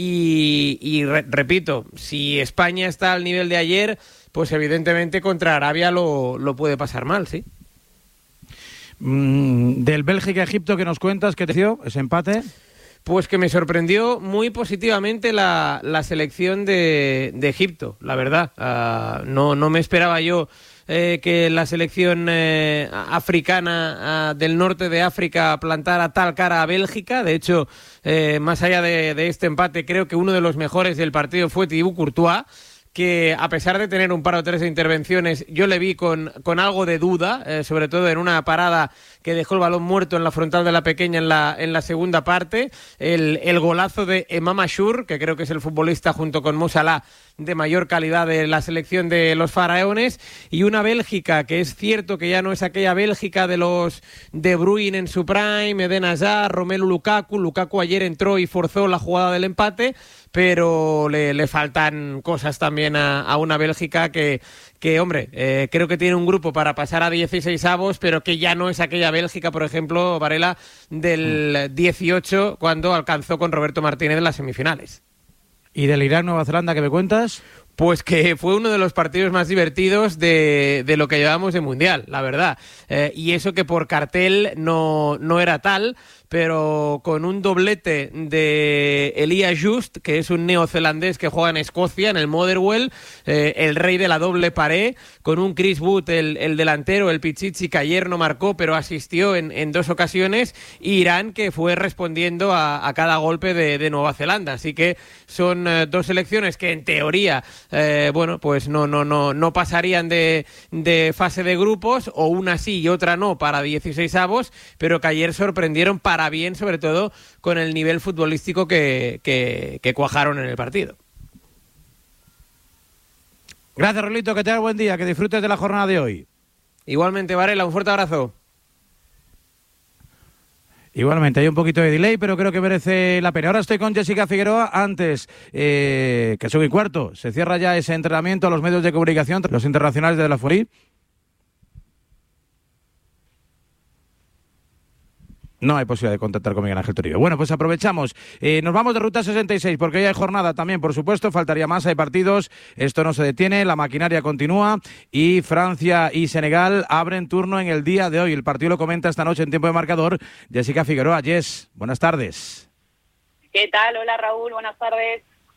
Y, y re, repito, si España está al nivel de ayer, pues evidentemente contra Arabia lo, lo puede pasar mal, sí. Mm, del Bélgica-Egipto, ¿qué nos cuentas? ¿Qué te dio ese empate? Pues que me sorprendió muy positivamente la, la selección de, de Egipto, la verdad. Uh, no, no me esperaba yo eh, que la selección eh, africana uh, del norte de África plantara tal cara a Bélgica. De hecho, eh, más allá de, de este empate, creo que uno de los mejores del partido fue Thibaut Courtois, que a pesar de tener un par o tres de intervenciones, yo le vi con, con algo de duda, eh, sobre todo en una parada que dejó el balón muerto en la frontal de la pequeña en la, en la segunda parte, el, el golazo de Emam Ashur, que creo que es el futbolista junto con Mo Salah de mayor calidad de la selección de los faraones, y una Bélgica que es cierto que ya no es aquella Bélgica de los De Bruyne en su prime, Eden Hazard, Romelu Lukaku. Lukaku ayer entró y forzó la jugada del empate, pero le, le faltan cosas también a, a una Bélgica que, que hombre, eh, creo que tiene un grupo para pasar a dieciseisavos, pero que ya no es aquella Bélgica, por ejemplo, Varela, del dieciocho, cuando alcanzó con Roberto Martínez en las semifinales. ¿Y del Irán-Nueva Zelanda qué me cuentas? Pues que fue uno de los partidos más divertidos de, de lo que llevamos de Mundial, la verdad. Eh, y eso que por cartel no, no era tal, pero con un doblete de Elijah Just, que es un neozelandés que juega en Escocia, en el Motherwell, eh, el rey de la doble pared, con un Chris Wood, el, el delantero, el Pichichi, que ayer no marcó, pero asistió en, en dos ocasiones, y Irán, que fue respondiendo a, a cada golpe de, de Nueva Zelanda. Así que son eh, dos selecciones que en teoría, eh, bueno, pues no, no, no, no pasarían de, de fase de grupos, o una sí y otra no para dieciseisavos, pero que ayer sorprendieron para bien, sobre todo con el nivel futbolístico que, que, que cuajaron en el partido. Gracias, Rolito, que tengas buen día, que disfrutes de la jornada de hoy. Igualmente, Varela, un fuerte abrazo. Igualmente, hay un poquito de delay, pero creo que merece la pena. Ahora estoy con Jessica Figueroa. Antes, eh, que son y cuarto, se cierra ya ese entrenamiento a los medios de comunicación, los internacionales de la F O R I. No hay posibilidad de contactar con Miguel Ángel Toribio. Bueno, pues aprovechamos. Eh, nos vamos de Ruta sesenta y seis, porque hoy hay jornada también, por supuesto. Faltaría más, hay partidos. Esto no se detiene, la maquinaria continúa. Y Francia y Senegal abren turno en el día de hoy. El partido lo comenta esta noche en tiempo de marcador Jessica Figueroa. Jess, buenas tardes. ¿Qué tal? Hola, Raúl, buenas tardes.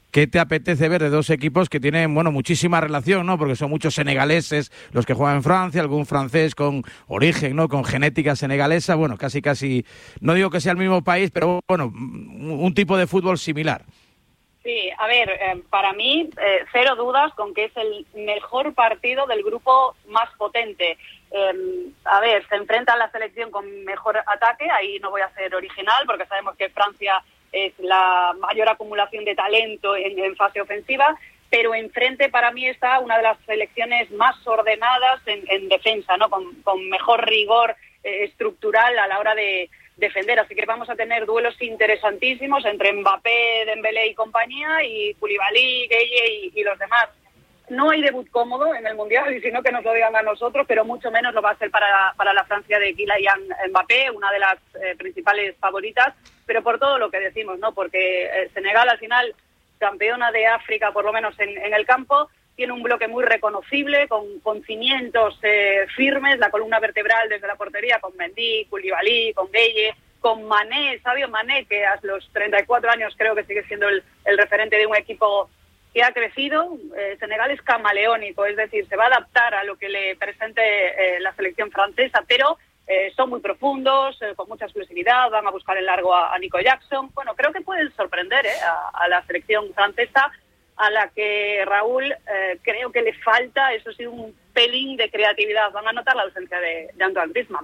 ¿qué te apetece ver de dos equipos que tienen, bueno, muchísima relación, ¿no? Porque son muchos senegaleses los que juegan en Francia, algún francés con origen, ¿no? Con genética senegalesa, bueno, casi, casi, no digo que sea el mismo país, pero bueno, un tipo de fútbol similar. Sí, a ver, eh, para mí, eh, cero dudas con que es el mejor partido del grupo más potente. Eh, a ver, se enfrenta a la selección con mejor ataque, ahí no voy a ser original porque sabemos que Francia es la mayor acumulación de talento en, en fase ofensiva, pero enfrente para mí está una de las selecciones más ordenadas en, en defensa, ¿no? Con, con mejor rigor eh, estructural a la hora de defender, así que vamos a tener duelos interesantísimos entre Mbappé, Dembélé y compañía, y Koulibaly, Gueye y, y los demás. No hay debut cómodo en el Mundial, y si no que nos lo digan a nosotros, pero mucho menos lo va a ser para, para la Francia de Kylian Mbappé, una de las eh, principales favoritas, pero por todo lo que decimos, ¿no? Porque eh, Senegal al final, campeona de África, por lo menos en, en el campo, tiene un bloque muy reconocible, con, con cimientos eh, firmes, la columna vertebral desde la portería, con Mendy, Koulibaly, con Gueye, con Mané, Sadio Mané, que a los treinta y cuatro años creo que sigue siendo el, el referente de un equipo que ha crecido. Eh, Senegal es camaleónico, es decir, se va a adaptar a lo que le presente eh, la selección francesa, pero eh, son muy profundos, eh, con mucha exclusividad, van a buscar el largo a, a Nico Jackson. Bueno, creo que pueden sorprender eh, a, a la selección francesa, a la que Raúl eh, creo que le falta, eso sí, un pelín de creatividad. Van a notar la ausencia de, de Antoine Griezmann.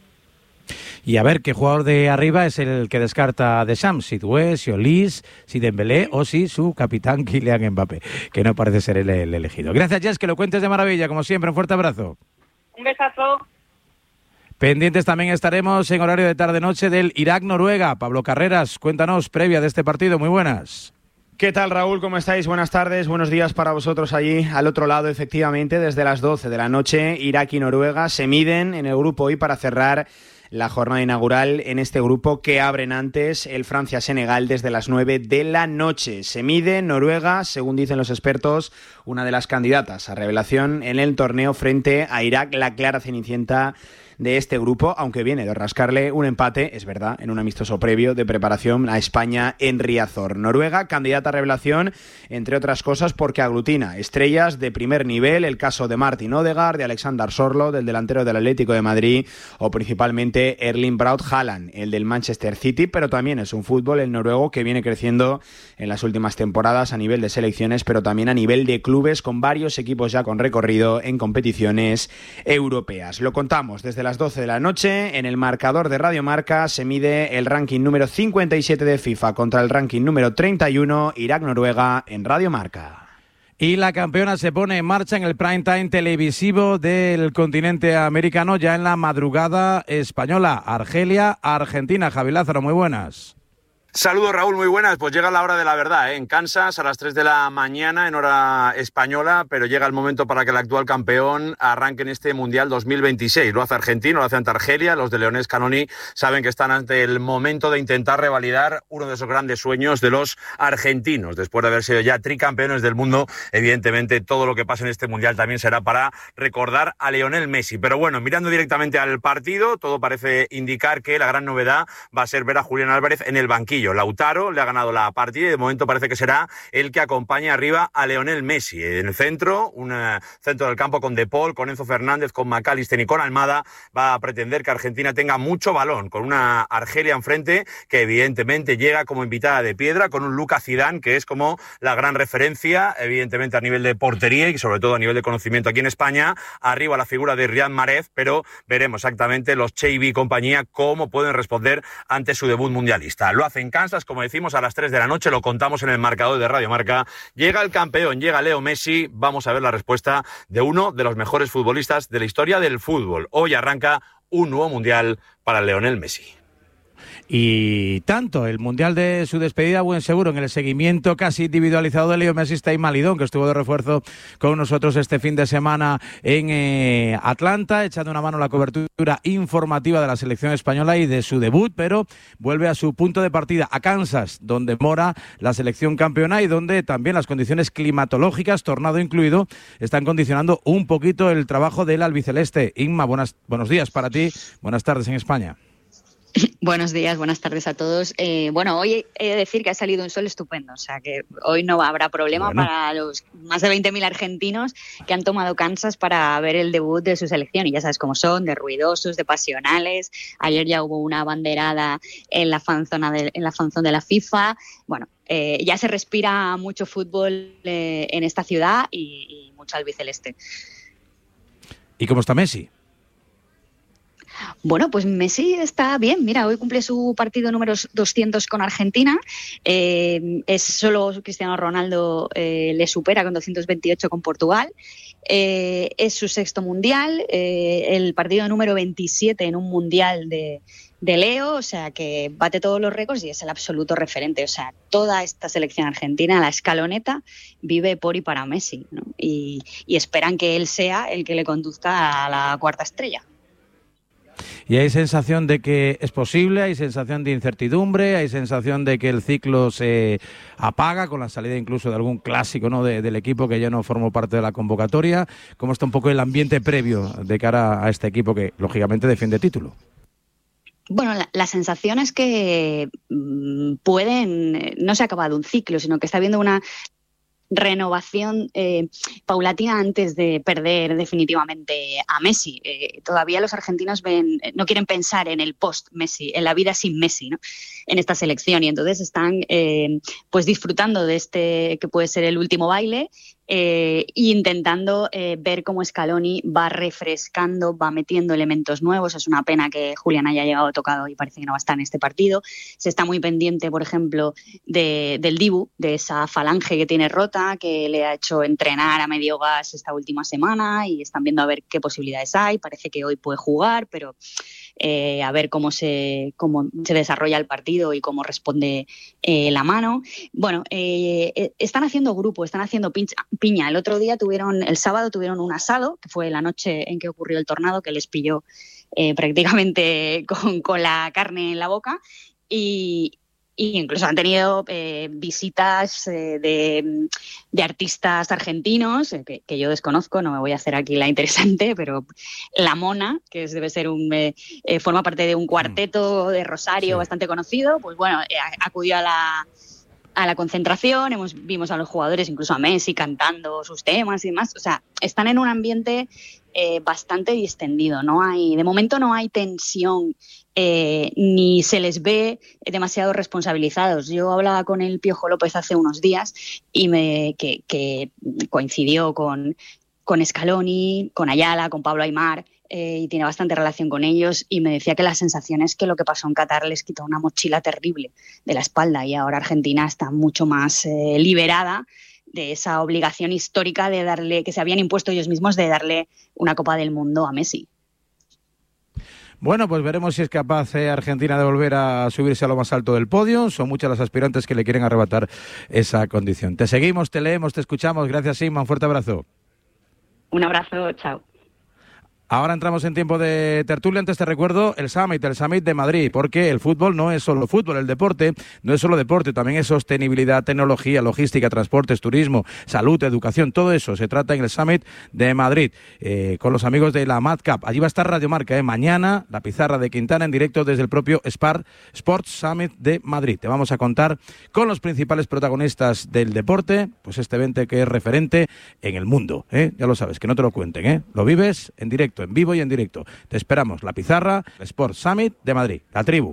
Y a ver qué jugador de arriba es el que descarta Deschamps, si Doué, si Olise, si Dembélé o si su capitán Kylian Mbappé, que no parece ser el, el elegido. Gracias, Jess, que lo cuentes de maravilla, como siempre, un fuerte abrazo. Un besazo. Pendientes también estaremos en horario de tarde-noche del Irak-Noruega. Pablo Carreras, cuéntanos previa de este partido, muy buenas. ¿Qué tal, Raúl? ¿Cómo estáis? Buenas tardes, buenos días para vosotros allí al otro lado. Efectivamente, desde las doce de la noche, Irak y Noruega se miden en el grupo hoy para cerrar la jornada inaugural en este grupo que abren antes el Francia-Senegal desde las nueve de la noche. Se mide Noruega, según dicen los expertos, una de las candidatas a revelación en el torneo frente a Irak, la clara cenicienta de este grupo, aunque viene de rascarle un empate, es verdad, en un amistoso previo de preparación a España en Riazor. Noruega, candidata a revelación, entre otras cosas, porque aglutina estrellas de primer nivel, el caso de Martin Odegaard, de Alexander Sorlo, del delantero del Atlético de Madrid, o principalmente Erling Braut Haaland, el del Manchester City, pero también es un fútbol, el noruego, que viene creciendo en las últimas temporadas a nivel de selecciones, pero también a nivel de clubes, con varios equipos ya con recorrido en competiciones europeas. Lo contamos desde la las doce de la noche, en el marcador de Radio Marca se mide el ranking número cincuenta y siete de FIFA contra el ranking número treinta y uno, Irak-Noruega, en Radio Marca. Y la campeona se pone en marcha en el prime time televisivo del continente americano, ya en la madrugada española. Argelia, Argentina. Javi Lázaro, muy buenas. Saludos, Raúl, muy buenas. Pues llega la hora de la verdad, ¿eh? En Kansas a las tres de la mañana en hora española, pero llega el momento para que el actual campeón arranque en este Mundial dos mil veintiséis. Lo hace Argentina, lo hace ante Argelia. Los de Leonés Canoni saben que están ante el momento de intentar revalidar uno de esos grandes sueños de los argentinos. Después de haber sido ya tricampeones del mundo, evidentemente todo lo que pasa en este Mundial también será para recordar a Lionel Messi. Pero bueno, mirando directamente al partido, todo parece indicar que la gran novedad va a ser ver a Julián Álvarez en el banquillo. Lautaro le ha ganado la partida y de momento parece que será el que acompañe arriba a Lionel Messi. En el centro, un uh, centro del campo con De Paul, con Enzo Fernández, con McAllister y con Almada, va a pretender que Argentina tenga mucho balón, con una Argelia enfrente que evidentemente llega como invitada de piedra, con un Lucas Zidane que es como la gran referencia, evidentemente a nivel de portería y sobre todo a nivel de conocimiento aquí en España. Arriba la figura de Riyad Mahrez, pero veremos exactamente los Xavi y compañía cómo pueden responder ante su debut mundialista. Lo hacen Kansas, como decimos, a las tres de la noche, lo contamos en el marcador de Radio Marca. Llega el campeón, llega Leo Messi. Vamos a ver la respuesta de uno de los mejores futbolistas de la historia del fútbol. Hoy arranca un nuevo mundial para Lionel Messi. Y tanto, el Mundial de su despedida, buen seguro, en el seguimiento casi individualizado de Leo Messi está Imma Lidón, que estuvo de refuerzo con nosotros este fin de semana en eh, Atlanta, echando una mano a la cobertura informativa de la selección española y de su debut, pero vuelve a su punto de partida, a Kansas, donde mora la selección campeona y donde también las condiciones climatológicas, tornado incluido, están condicionando un poquito el trabajo del albiceleste. Inma, buenas, buenos días para ti, buenas tardes en España. Buenos días, buenas tardes a todos. Eh, bueno, hoy he de decir que ha salido un sol estupendo, o sea que hoy no habrá problema bueno. para los más de veinte mil argentinos que han tomado Kansas para ver el debut de su selección. Y ya sabes cómo son, de ruidosos, de pasionales. Ayer ya hubo una banderada en la fanzona de, en la fanzone de la FIFA. Bueno, eh, ya se respira mucho fútbol eh, en esta ciudad y, y mucho albiceleste. ¿Y cómo está Messi? Bueno, pues Messi está bien. Mira, hoy cumple su partido número doscientos con Argentina. Eh, es solo Cristiano Ronaldo eh, le supera con doscientos veintiocho con Portugal. Eh, es su sexto mundial, eh, el partido número veintisiete en un mundial de, de Leo, o sea que bate todos los récords y es el absoluto referente. O sea, toda esta selección argentina, la escaloneta, vive por y para Messi, ¿no? Y, y esperan que él sea el que le conduzca a la cuarta estrella. Y hay sensación de que es posible, hay sensación de incertidumbre, hay sensación de que el ciclo se apaga con la salida incluso de algún clásico, ¿no?, de, del equipo que ya no formó parte de la convocatoria. ¿Cómo está un poco el ambiente previo de cara a este equipo que lógicamente defiende título? Bueno, la, la sensación es que mmm, pueden, no se ha acabado un ciclo, sino que está habiendo una renovación eh, paulatina antes de perder definitivamente a Messi. Eh, todavía los argentinos ven, no quieren pensar en el post-Messi, en la vida sin Messi, ¿no?, en esta selección, y entonces están eh, pues disfrutando de este que puede ser el último baile eh, e intentando eh, ver cómo Scaloni va refrescando, va metiendo elementos nuevos. Es una pena que Julián haya llegado tocado y parece que no va a estar en este partido. Se está muy pendiente, por ejemplo, de, del Dibu, de esa falange que tiene rota, que le ha hecho entrenar a medio gas esta última semana, y están viendo a ver qué posibilidades hay. Parece que hoy puede jugar, pero eh, a ver cómo se, cómo se desarrolla el partido y cómo responde eh, la mano. Bueno, eh, están haciendo grupo, están haciendo pincha, piña. El otro día tuvieron, el sábado tuvieron un asado, que fue la noche en que ocurrió el tornado, que les pilló eh, prácticamente con, con la carne en la boca, y Y incluso han tenido eh, visitas eh, de, de artistas argentinos, eh, que, que yo desconozco, no me voy a hacer aquí la interesante, pero La Mona, que es, debe ser un eh, eh, forma parte de un cuarteto de Rosario sí. bastante conocido, pues bueno, eh, acudió a la, a la concentración, hemos, vimos a los jugadores, incluso a Messi, cantando sus temas y demás. O sea, están en un ambiente eh, bastante distendido, no hay, de momento no hay tensión, Eh, ni se les ve demasiado responsabilizados. Yo hablaba con el Piojo López hace unos días y me que, que coincidió con, con Scaloni, con Ayala, con Pablo Aimar, eh, y tiene bastante relación con ellos, y me decía que la sensación es que lo que pasó en Qatar les quitó una mochila terrible de la espalda, y ahora Argentina está mucho más eh, liberada de esa obligación histórica de darle, que se habían impuesto ellos mismos, de darle una Copa del Mundo a Messi. Bueno, pues veremos si es capaz eh, Argentina de volver a subirse a lo más alto del podio. Son muchas las aspirantes que le quieren arrebatar esa condición. Te seguimos, te leemos, te escuchamos. Gracias, Inma. Un fuerte abrazo. Un abrazo, chao. Ahora entramos en tiempo de tertulia. Antes te recuerdo el Summit, el Summit de Madrid, porque el fútbol no es solo fútbol, el deporte no es solo deporte, también es sostenibilidad, tecnología, logística, transportes, turismo, salud, educación, todo eso se trata en el Summit de Madrid, eh, con los amigos de la MadCap. Allí va a estar Radio Marca, eh, mañana, la pizarra de Quintana en directo desde el propio Spar Sports Summit de Madrid. Te vamos a contar con los principales protagonistas del deporte, pues este evento que es referente en el mundo, ¿eh? Ya lo sabes, que no te lo cuenten, ¿eh? Lo vives en directo, en vivo y en directo. Te esperamos, la pizarra, el Sport Summit de Madrid, la tribu.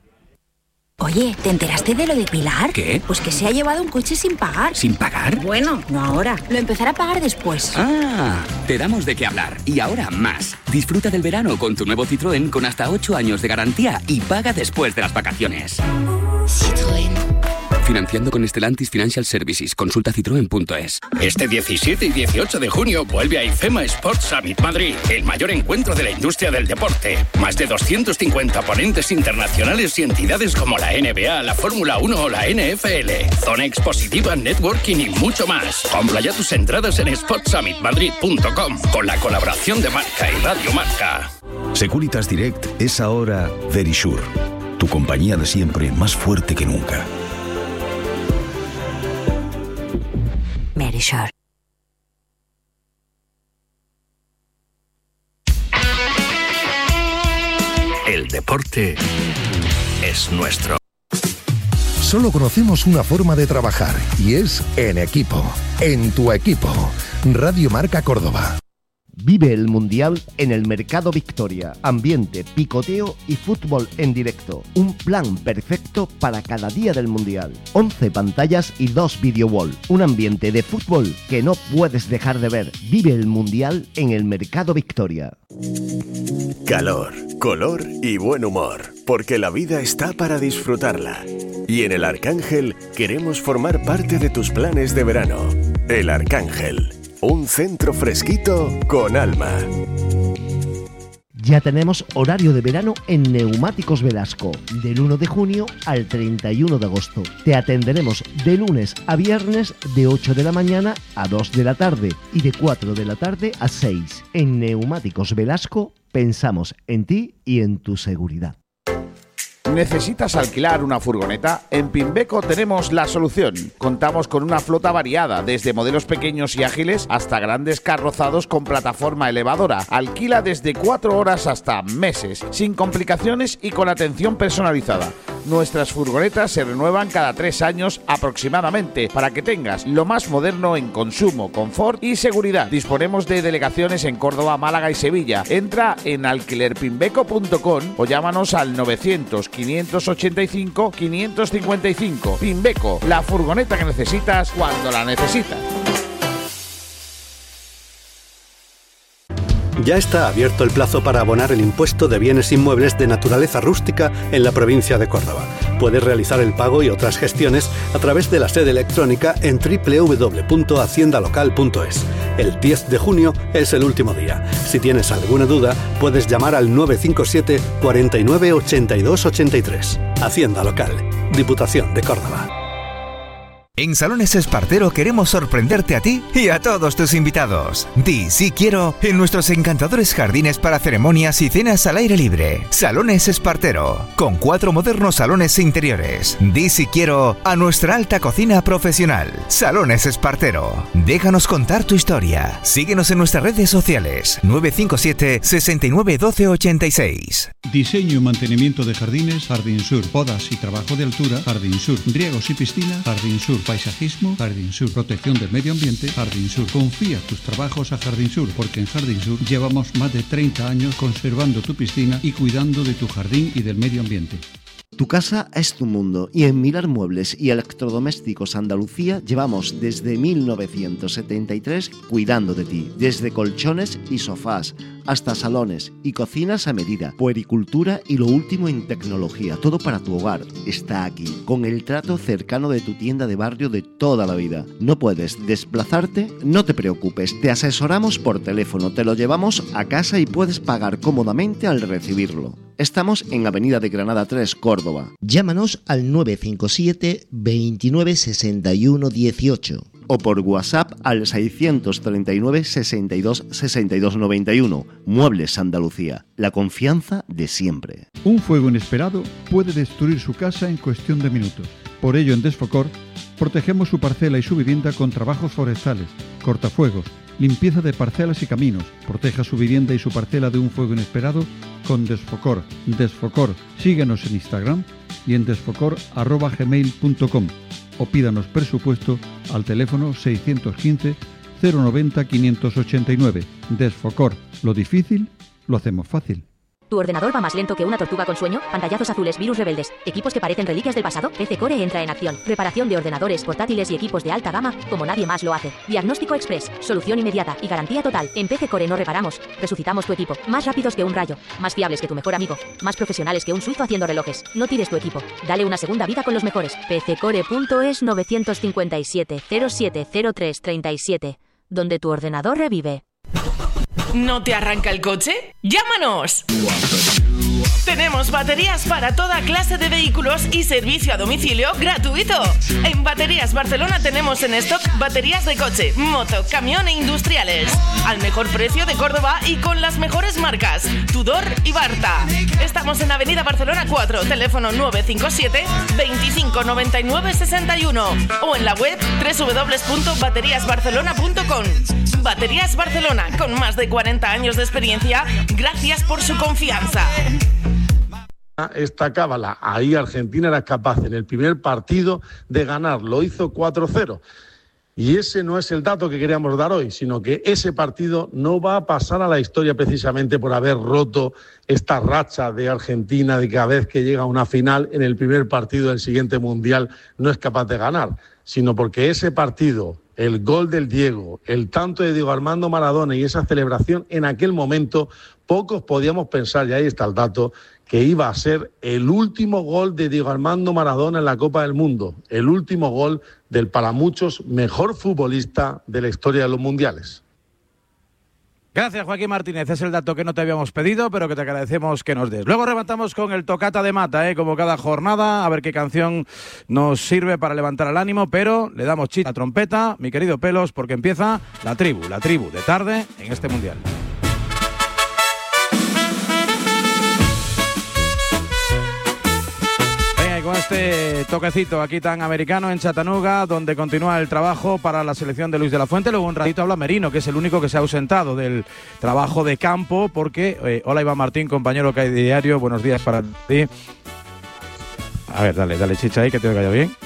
Oye, ¿te enteraste de lo de Pilar? ¿Qué? Pues que se ha llevado un coche sin pagar. ¿Sin pagar? Bueno, no ahora. Lo empezará a pagar después. Ah, te damos de qué hablar. Y ahora más. Disfruta del verano con tu nuevo Citroën con hasta ocho años de garantía y paga después de las vacaciones. Citroën. Financiando con Stellantis Financial Services. Consulta citroen punto es. Este diecisiete y dieciocho de junio vuelve a IFEMA Sports Summit Madrid, el mayor encuentro de la industria del deporte. Más de doscientos cincuenta ponentes internacionales y entidades como la N B A, la Fórmula uno o la N F L. Zona expositiva, networking y mucho más. Compra ya tus entradas en sports summit madrid punto com con la colaboración de Marca y Radio Marca. Securitas Direct es ahora Verisure, tu compañía de siempre más fuerte que nunca. Verisure. El deporte es nuestro. Solo conocemos una forma de trabajar y es en equipo. En tu equipo. Radio Marca Córdoba. Vive el Mundial en el Mercado Victoria. Ambiente, picoteo y fútbol en directo. Un plan perfecto para cada día del Mundial. once pantallas y dos video wall. Un ambiente de fútbol que no puedes dejar de ver. Vive el Mundial en el Mercado Victoria. Calor, color y buen humor. Porque la vida está para disfrutarla. Y en El Arcángel queremos formar parte de tus planes de verano. El Arcángel. Un centro fresquito con alma. Ya tenemos horario de verano en Neumáticos Velasco, del uno de junio al treinta y uno de agosto. Te atenderemos de lunes a viernes de ocho de la mañana a dos de la tarde y de cuatro de la tarde a seis. En Neumáticos Velasco pensamos en ti y en tu seguridad. ¿Necesitas alquilar una furgoneta? En Pimbeco tenemos la solución. Contamos con una flota variada, desde modelos pequeños y ágiles hasta grandes carrozados con plataforma elevadora. Alquila desde cuatro horas hasta meses, sin complicaciones y con atención personalizada. Nuestras furgonetas se renuevan cada tres años aproximadamente, para que tengas lo más moderno en consumo, confort y seguridad. Disponemos de delegaciones en Córdoba, Málaga y Sevilla. Entra en alquiler pimbeco punto com o llámanos al novecientos, quinientos ochenta y cinco, quinientos cincuenta y cinco. Pimbeco, la furgoneta que necesitas cuando la necesitas. Ya está abierto el plazo para abonar el impuesto de bienes inmuebles de naturaleza rústica en la provincia de Córdoba. Puedes realizar el pago y otras gestiones a través de la sede electrónica en doble u doble u doble u punto hacienda local punto es. El diez de junio es el último día. Si tienes alguna duda, puedes llamar al nueve cinco siete, cuarenta y nueve, ochenta y dos, ochenta y tres. Hacienda Local, Diputación de Córdoba. En Salones Espartero queremos sorprenderte a ti y a todos tus invitados. Di sí quiero en nuestros encantadores jardines para ceremonias y cenas al aire libre. Salones Espartero, con cuatro modernos salones interiores. Di sí quiero a nuestra alta cocina profesional. Salones Espartero. Déjanos contar tu historia. Síguenos en nuestras redes sociales. nueve cinco siete, sesenta y nueve, doce, ochenta y seis. Diseño y mantenimiento de jardines, Jardín Sur. Podas y trabajo de altura, Jardín Sur. Riegos y piscina, Jardín Sur. Paisajismo, Jardín Sur. Protección del medio ambiente, Jardín Sur. Confía tus trabajos a Jardín Sur, porque en Jardín Sur llevamos más de treinta años conservando tu piscina y cuidando de tu jardín y del medio ambiente. Tu casa es tu mundo y en Mirar Muebles y Electrodomésticos Andalucía llevamos desde mil novecientos setenta y tres cuidando de ti, desde colchones y sofás hasta salones y cocinas a medida, puericultura y lo último en tecnología, todo para tu hogar está aquí, con el trato cercano de tu tienda de barrio de toda la vida. ¿No puedes desplazarte? No te preocupes, te asesoramos por teléfono, te lo llevamos a casa y puedes pagar cómodamente al recibirlo. Estamos en Avenida de Granada tres, Córdoba. Llámanos al nueve cinco siete, veintinueve, sesenta y uno, dieciocho o por WhatsApp al seiscientos treinta y nueve, sesenta y dos, sesenta y dos, noventa y uno. Muebles Andalucía, la confianza de siempre. Un fuego inesperado puede destruir su casa en cuestión de minutos. Por ello, en Desfocor, protegemos su parcela y su vivienda con trabajos forestales, cortafuegos, limpieza de parcelas y caminos. Proteja su vivienda y su parcela de un fuego inesperado con Desfocor. Desfocor. Síguenos en Instagram y en desfocor arroba gmail punto com o pídanos presupuesto al teléfono seiscientos quince, cero noventa, quinientos ochenta y nueve. Desfocor. Lo difícil lo hacemos fácil. ¿Tu ordenador va más lento que una tortuga con sueño? Pantallazos azules, virus rebeldes, equipos que parecen reliquias del pasado. P C Core entra en acción. Reparación de ordenadores, portátiles y equipos de alta gama como nadie más lo hace. Diagnóstico express, solución inmediata y garantía total. En P C Core no reparamos, resucitamos tu equipo. Más rápidos que un rayo, más fiables que tu mejor amigo, más profesionales que un suizo haciendo relojes. No tires tu equipo, dale una segunda vida con los mejores. P C core punto es nueve cinco siete, cero siete cero tres, treinta y siete, donde tu ordenador revive. ¿No te arranca el coche? ¡Llámanos! Tenemos baterías para toda clase de vehículos y servicio a domicilio gratuito. En Baterías Barcelona tenemos en stock baterías de coche, moto, camión e industriales. Al mejor precio de Córdoba y con las mejores marcas, Tudor y Barta. Estamos en Avenida Barcelona cuatro, teléfono nueve cinco siete, veinticinco, noventa y nueve, sesenta y uno o en la web doble u doble u doble u punto baterías barcelona punto com. Baterías Barcelona, con más de cuarenta años de experiencia, gracias por su confianza. esta cábala. Ahí Argentina era capaz en el primer partido de ganar, lo hizo cuatro cero. Y ese no es el dato que queríamos dar hoy, sino que ese partido no va a pasar a la historia precisamente por haber roto esta racha de Argentina de cada vez que llega a una final en el primer partido del siguiente Mundial no es capaz de ganar, sino porque ese partido, el gol del Diego, el tanto de Diego Armando Maradona y esa celebración en aquel momento, pocos podíamos pensar, y ahí está el dato, que iba a ser el último gol de Diego Armando Maradona en la Copa del Mundo, el último gol del para muchos mejor futbolista de la historia de los mundiales. Gracias, Joaquín Martínez. Es el dato que no te habíamos pedido, pero que te agradecemos que nos des. Luego rematamos con el Tocata de Mata, ¿eh? Como cada jornada, a ver qué canción nos sirve para levantar el ánimo, pero le damos chita a trompeta, mi querido Pelos, porque empieza la tribu, la tribu de tarde en este Mundial. Con este toquecito aquí tan americano en Chattanooga, donde continúa el trabajo para la selección de Luis de la Fuente. Luego un ratito habla Merino, que es el único que se ha ausentado del trabajo de campo, porque, eh, hola Iván Martín, compañero que hay de diario, buenos días para ti. A ver, dale, dale chicha ahí, que te oiga bien.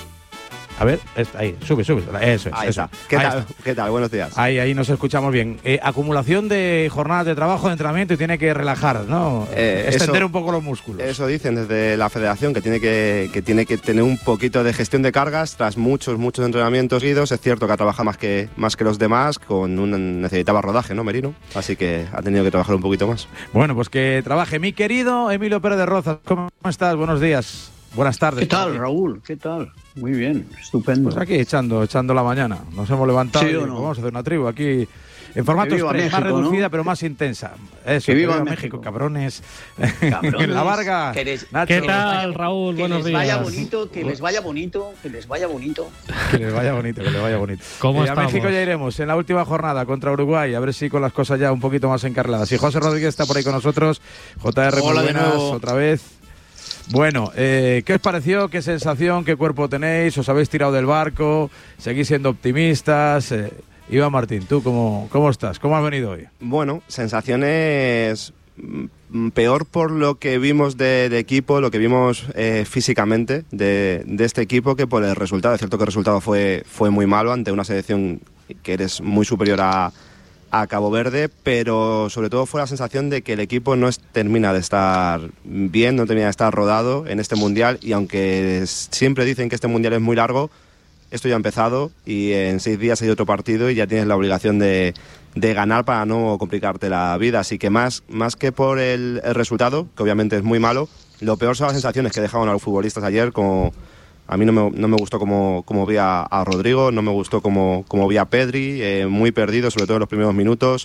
A ver, ahí, sube, sube, eso es. Ahí eso. está. ¿Qué ahí tal? está. ¿Qué tal? Buenos días. Ahí, ahí nos escuchamos bien. Eh, acumulación de jornadas de trabajo, de entrenamiento y tiene que relajar, ¿no? Eh, Extender eso, un poco los músculos. Eso dicen desde la federación, que tiene que, que tiene que tener un poquito de gestión de cargas tras muchos, muchos entrenamientos seguidos. Es cierto que ha trabajado más que, más que los demás, con un, necesitaba rodaje, ¿no, Merino? Así que ha tenido que trabajar un poquito más. Bueno, pues que trabaje mi querido Emilio Pérez de Rozas. ¿Cómo estás? Buenos días. Buenas tardes. ¿Qué tal, Raúl? ¿Qué tal? Muy bien, estupendo. Pues aquí echando, echando la mañana. Nos hemos levantado ¿Sí y o no? vamos a hacer una tribu aquí en formato express, México, más reducida ¿no? pero más intensa. Eso, que viva viva México. México, cabrones. Cabrones. La Varga. Que les- Nacho. ¿Qué tal, Raúl? Que Buenos les vaya días. bonito, que les vaya bonito, que les vaya bonito. Que les vaya bonito, que les vaya bonito. ¿Cómo Eh, a estamos? México ya iremos en la última jornada contra Uruguay, a ver si con las cosas ya un poquito más encarriladas. Y José Rodríguez está por ahí con nosotros. J R, muy Hola de buenas, nuevo. otra vez. Bueno, eh, ¿qué os pareció? ¿Qué sensación? ¿Qué cuerpo tenéis? ¿Os habéis tirado del barco? ¿Seguís siendo optimistas? Eh, Iván Martín, ¿tú cómo, cómo estás? ¿Cómo has venido hoy? Bueno, sensaciones mm, peor por lo que vimos de, de equipo, lo que vimos eh, físicamente de, de este equipo, que por el resultado. Es cierto que el resultado fue, fue muy malo ante una selección que eres muy superior a, a Cabo Verde, pero sobre todo fue la sensación de que el equipo no es- termina de estar bien, no termina de estar rodado en este Mundial, y aunque s- siempre dicen que este Mundial es muy largo, esto ya ha empezado y en seis días hay otro partido y ya tienes la obligación de, de ganar para no complicarte la vida. Así que más, más que por el, el resultado, que obviamente es muy malo, lo peor son las sensaciones que dejaron a los futbolistas ayer. Como a mí no me, no me gustó como, como vi a, a Rodrigo, no me gustó como, como vi a Pedri, eh, muy perdido, sobre todo en los primeros minutos.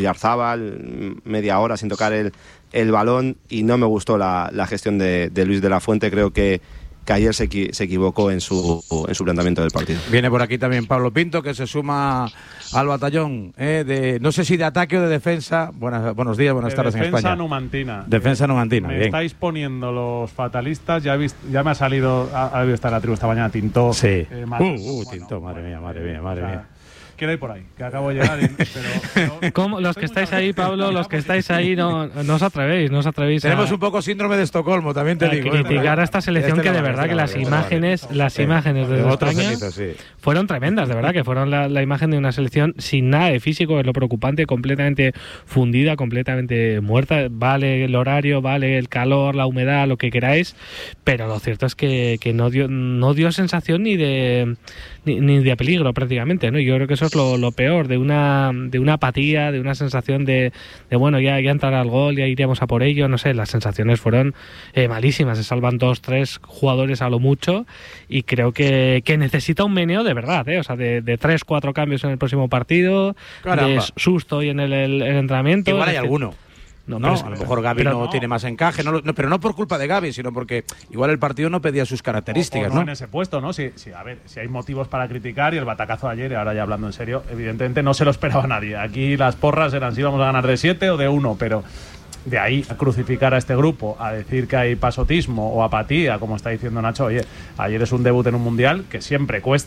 Oyarzábal, media hora sin tocar el, el balón, y no me gustó la, la gestión de, de Luis de la Fuente. Creo que que ayer se, equi- se equivocó en su, en su planteamiento del partido. Viene por aquí también Pablo Pinto, que se suma al batallón, eh, de no sé si de ataque o de defensa. Buenas, buenos días, buenas De tardes en defensa España. numantina. Defensa numantina, Me bien. estáis poniendo los fatalistas. Ya, he vis- ya me ha salido, ha, ha debido estar la tribu esta mañana, Tintó. Sí. eh, Mar- Uh, uh, Tinto, madre mía, madre mía, madre o sea, mía. Quiero ir por ahí, que acabo de llegar. y- pero, ¿Cómo? Los que estáis ahí, Pablo, los que estáis ahí, no, no os atrevéis, no os atrevéis a, Tenemos un poco síndrome de Estocolmo, también te a digo. ¿eh? criticar a esta selección, Este que de lo vale, verdad este que lo las vale, este lo vale. imágenes, las Sí. imágenes De desde otro España cenizo, sí. fueron tremendas, de verdad, que fueron la, la imagen de una selección sin nada de físico, es lo preocupante, completamente fundida, completamente muerta. Vale el horario, vale el calor, la humedad, lo que queráis, pero lo cierto es que, que no dio no dio sensación ni de ni, ni de peligro prácticamente, ¿no? Yo creo que eso es lo, lo peor, de una de una apatía, de una sensación de, de bueno, ya, ya entrará el gol, ya iremos a por ello, no sé, las sensaciones fueron eh, malísimas. Se salvan dos, tres jugadores a lo mucho, y creo que, que necesita un meneo de verdad, ¿eh? O sea, de, de tres, cuatro cambios en el próximo partido, Caramba. de susto y en el, el- el entrenamiento. Igual hay Es que- alguno. No, No, pero es- a lo mejor Gaby pero no, no. tiene más encaje, no, lo- no, pero no por culpa de Gaby, sino porque igual el partido no pedía sus características, o no, ¿no? en ese puesto, ¿no? Si, si, a ver, si hay motivos para criticar, y el batacazo de ayer, y ahora ya hablando en serio, evidentemente no se lo esperaba nadie. Aquí las porras eran si íbamos a ganar de siete o de uno, pero de ahí a crucificar a este grupo, a decir que hay pasotismo o apatía, como está diciendo Nacho, oye, ayer es un debut en un mundial que siempre cuesta.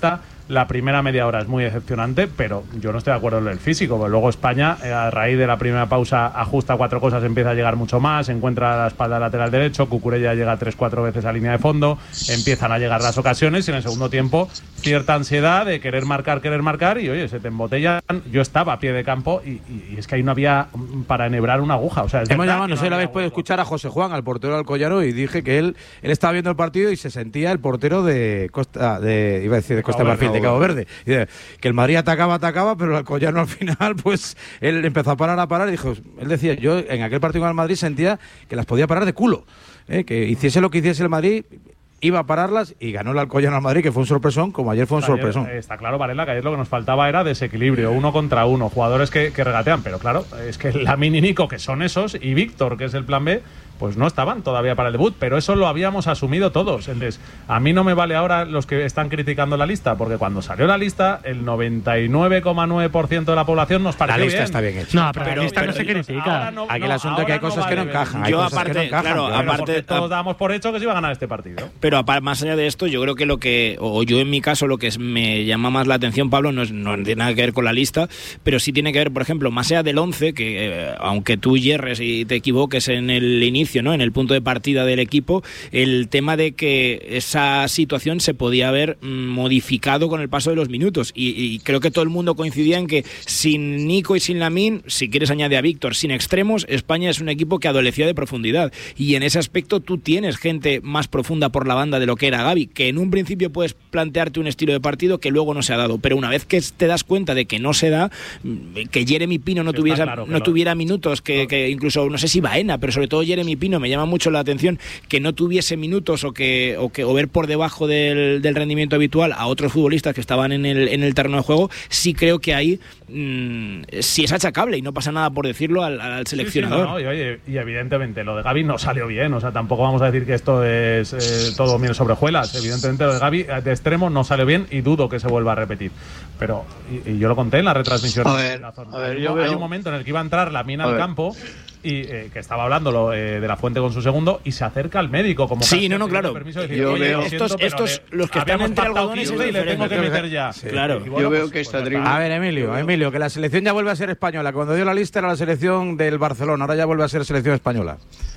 La primera media hora es muy decepcionante, pero yo no estoy de acuerdo en el físico, porque luego España, eh, a raíz de la primera pausa, ajusta cuatro cosas, empieza a llegar mucho más, encuentra la espalda lateral derecho, Cucurella llega tres, cuatro veces a línea de fondo, empiezan a llegar las ocasiones y en el segundo tiempo cierta ansiedad de querer marcar, querer marcar y oye, se te embotellan. Yo estaba a pie de campo y, y, y es que ahí no había para enhebrar una aguja. O sea, hemos llamado, no sé si la habéis podido escuchar a José Juan, al portero del Alcoyano, y dije que él, él estaba viendo el partido y se sentía el portero de Costa, de, iba a decir de Costa Marfil, de Cabo Verde. Y de, que el Madrid atacaba, atacaba, pero el Alcoyano al final, pues él empezó a parar, a parar y dijo, él decía, yo en aquel partido con el Madrid sentía que las podía parar de culo, ¿eh? Que hiciese lo que hiciese el Madrid, iba a pararlas y ganó el Alcoyano al Madrid, que fue un sorpresón, como ayer fue un ayer, sorpresón. Está claro, Varela, que ayer lo que nos faltaba era desequilibrio, uno contra uno, jugadores que, que regatean, pero claro, es que Lamine y Nico, que son esos, y Víctor, que es el plan B, pues no estaban todavía para el debut, pero eso lo habíamos asumido todos. Entonces, a mí no me vale ahora los que están criticando la lista, porque cuando salió la lista, el noventa y nueve coma nueve por ciento de la población nos pareció bien. La lista bien. está bien hecha. No, pero, pero la lista no se critica. No, Aquí el no, asunto es que hay cosas no vale que no encajan. Hay yo cosas aparte, que no encajan. claro, Pero aparte todos dábamos por hecho que se iba a ganar este partido. Pero aparte, más allá de esto, yo creo que lo que, o yo en mi caso, lo que es, me llama más la atención, Pablo, no, es, no tiene nada que ver con la lista, pero sí tiene que ver, por ejemplo, más allá del once, que eh, aunque tú hierres y te equivoques en el inicio, ¿no?, en el punto de partida del equipo, el tema de que esa situación se podía haber modificado con el paso de los minutos y, y creo que todo el mundo coincidía en que sin Nico y sin Lamine, si quieres añade a Víctor, sin extremos, España es un equipo que adolecía de profundidad y en ese aspecto tú tienes gente más profunda por la banda de lo que era Gavi, que en un principio puedes plantearte un estilo de partido que luego no se ha dado, pero una vez que te das cuenta de que no se da, que Jeremy Pino no, tuviera, claro no lo... tuviera minutos, que, que incluso no sé si Baena, pero sobre todo Jeremy Pino me llama mucho la atención que no tuviese minutos o que o que o ver por debajo del, del rendimiento habitual a otros futbolistas que estaban en el en el terreno de juego, sí creo que ahí mmm, sí es achacable y no pasa nada por decirlo al, al seleccionador. Sí, sí, no, no, y, oye, y evidentemente lo de Gavi no salió bien, o sea, tampoco vamos a decir que esto es eh, todo miel sobre hojuelas. Evidentemente lo de Gavi de extremo no salió bien y dudo que se vuelva a repetir. Pero, y, y yo lo conté en la retransmisión. A ver, a ver, yo hay veo... un momento en el que iba a entrar Lamine al campo y eh, que estaba hablando eh, de la Fuente con su segundo y se acerca al médico como sí, no, no, claro. Permiso de decir, yo oye, veo estos, siento, estos le, los que están entre algodones y le tengo que meter ya. Sí. Claro. Y bueno, yo veo pues, que esta pues, tribuna... A ver, Emilio, Emilio, que la selección ya vuelve a ser española. Cuando dio la lista era la selección del Barcelona, ahora ya vuelve a ser selección española.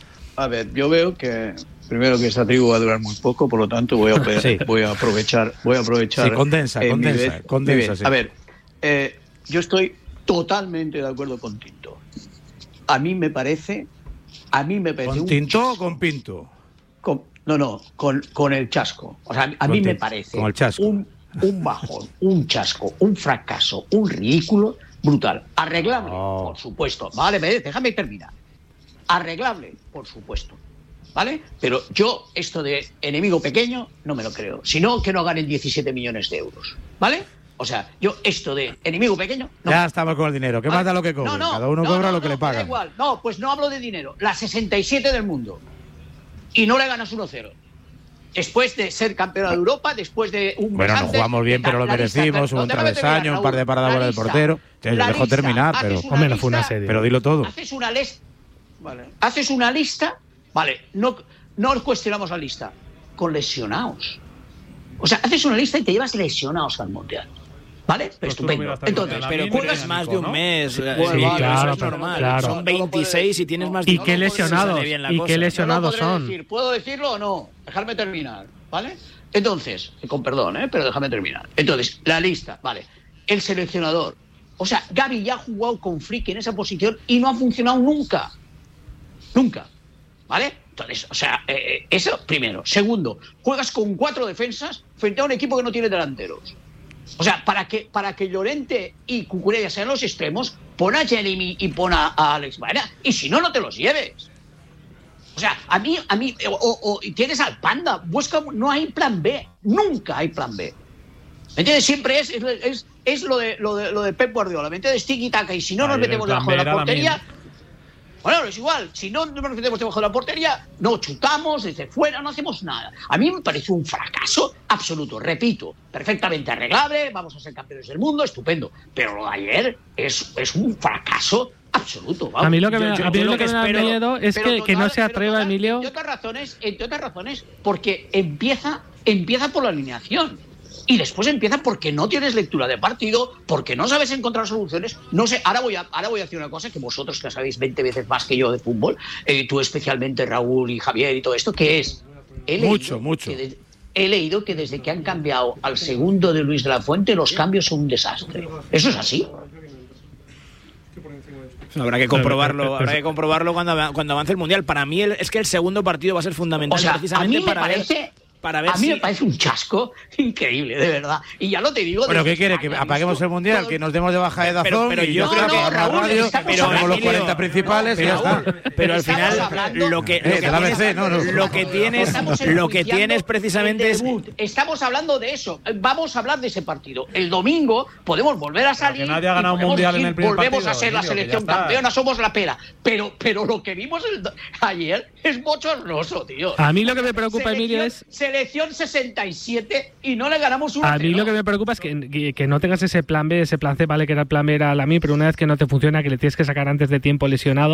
A ver, yo veo que primero que esta tribu va a durar muy poco, por lo tanto voy a, sí. voy a aprovechar, voy a aprovechar. Sí, condensa, eh, condensa, vez, condensa. Sí. A ver, eh, yo estoy totalmente de acuerdo con Tinto. A mí me parece, a mí me parece. ¿Con un Tinto chasco. o con Pinto? Con, no, no, con, con el chasco. O sea, a mí me parece con el chasco. un, un bajón, un chasco, un fracaso, un ridículo brutal. Arreglable, oh. por supuesto. Vale, déjame terminar. Arreglable, por supuesto. ¿Vale? Pero yo, esto de enemigo pequeño, no me lo creo. Si no, que no ganen diecisiete millones de euros. ¿Vale? O sea, yo esto de enemigo pequeño... No. Ya estamos con el dinero. ¿Qué ¿Vale? más da lo que cobra? No, no, Cada uno no, cobra no, lo que no, le paga. Da igual. No, pues no hablo de dinero. La sesenta y siete del mundo. Y no le ganas uno cero. Después de ser campeona de Europa, después de un... Bueno, no jugamos bien, pero lo merecimos. Hubo un travesaño, un par de paradas fuera del portero. Te dejo terminar, pero... Hombre, no fue una serie. Pero dilo todo. Haces una lista... Vale. Haces una lista... Vale, no, no cuestionamos la lista. Con lesionados. O sea, haces una lista y te llevas lesionados al Mundial. ¿Vale? Pero pues estupendo. Entonces, pero juegas más de un mes. Sí, bueno, sí, vale, claro, eso es normal. Claro. Son veintiséis y tienes más de un mes. ¿Y qué lesionados? ¿Y qué lesionados no son? Decir. ¿Puedo decirlo o no? Dejarme terminar, ¿vale? Entonces, con perdón, ¿eh? Pero déjame terminar. Entonces, la lista, ¿vale? El seleccionador. O sea, Gavi ya ha jugado con Friki en esa posición y no ha funcionado nunca. Nunca. ¿Vale? Entonces, o sea, eh, eso primero. Segundo, juegas con cuatro defensas frente a un equipo que no tiene delanteros. O sea, para que para que Llorente y Cucurella sean los extremos, pon a Jeremy y pon a, a Alex Baena. Y si no, no te los lleves. O sea, a mí, a mí, o, o tienes al Panda, busca, no hay plan B. Nunca hay plan B. ¿Me entiendes? Siempre es, es, es, es lo, de, lo, de, lo de Pep Guardiola. ¿Me entiendes? Tiki-taka. Y si no nos metemos debajo de la portería... Bueno, es igual, si no nos metemos debajo de la portería, no chutamos desde fuera, no hacemos nada. A mí me parece un fracaso absoluto, repito, perfectamente arreglable, vamos a ser campeones del mundo, estupendo. Pero lo de ayer es, es un fracaso absoluto. Vamos. A mí lo que me, yo, yo, a mí yo lo lo que que me da espero, miedo es que, total, que no se atreva, total, Emilio. Entre otras razones, entre otras razones, porque empieza, empieza por la alineación. Y después empieza porque no tienes lectura de partido, porque no sabes encontrar soluciones. No sé, ahora voy a, ahora voy a decir una cosa que vosotros que sabéis veinte veces más que yo de fútbol, eh, tú especialmente Raúl y Javier y todo esto, que es... He mucho, mucho. Que de, he leído que desde que han cambiado al segundo de Luis de la Fuente, los cambios son un desastre. ¿Eso es así? Habrá que comprobarlo, habrá que comprobarlo cuando, cuando avance el Mundial. Para mí el, es que el segundo partido va a ser fundamental, o sea, precisamente a mí me para parece, ver, para ver a mí si... me parece un chasco increíble, de verdad. Y ya lo te digo. Bueno, ¿qué quiere? ¿Que apaguemos el Mundial? ¿Que nos demos de baja de Dazón? Pero, pero yo y creo que... No, Raúl, radio, pero ponemos los cuarenta principales y ya está. Pero al final hablando, lo que, lo eh, que la tienes, A B C, no, no. lo que tienes, lo que tienes precisamente es... Estamos hablando de eso. Vamos a hablar de ese partido. El domingo podemos volver a salir. Que nadie ha ganado un podemos mundial decir, en el primer volvemos partido, a ser la Emilio, que selección ya está. campeona, somos la pera. Pero, pero lo que vimos el, ayer es bochornoso, tío. A mí lo que me preocupa, selección, Emilio, es... Selección sesenta y siete y no le ganamos uno. A mí lo que me preocupa es que, que, que no tengas ese plan B, ese plan C, vale que era el plan B era la mí, pero una vez que no te funciona, que le tienes que sacar antes de tiempo lesionado,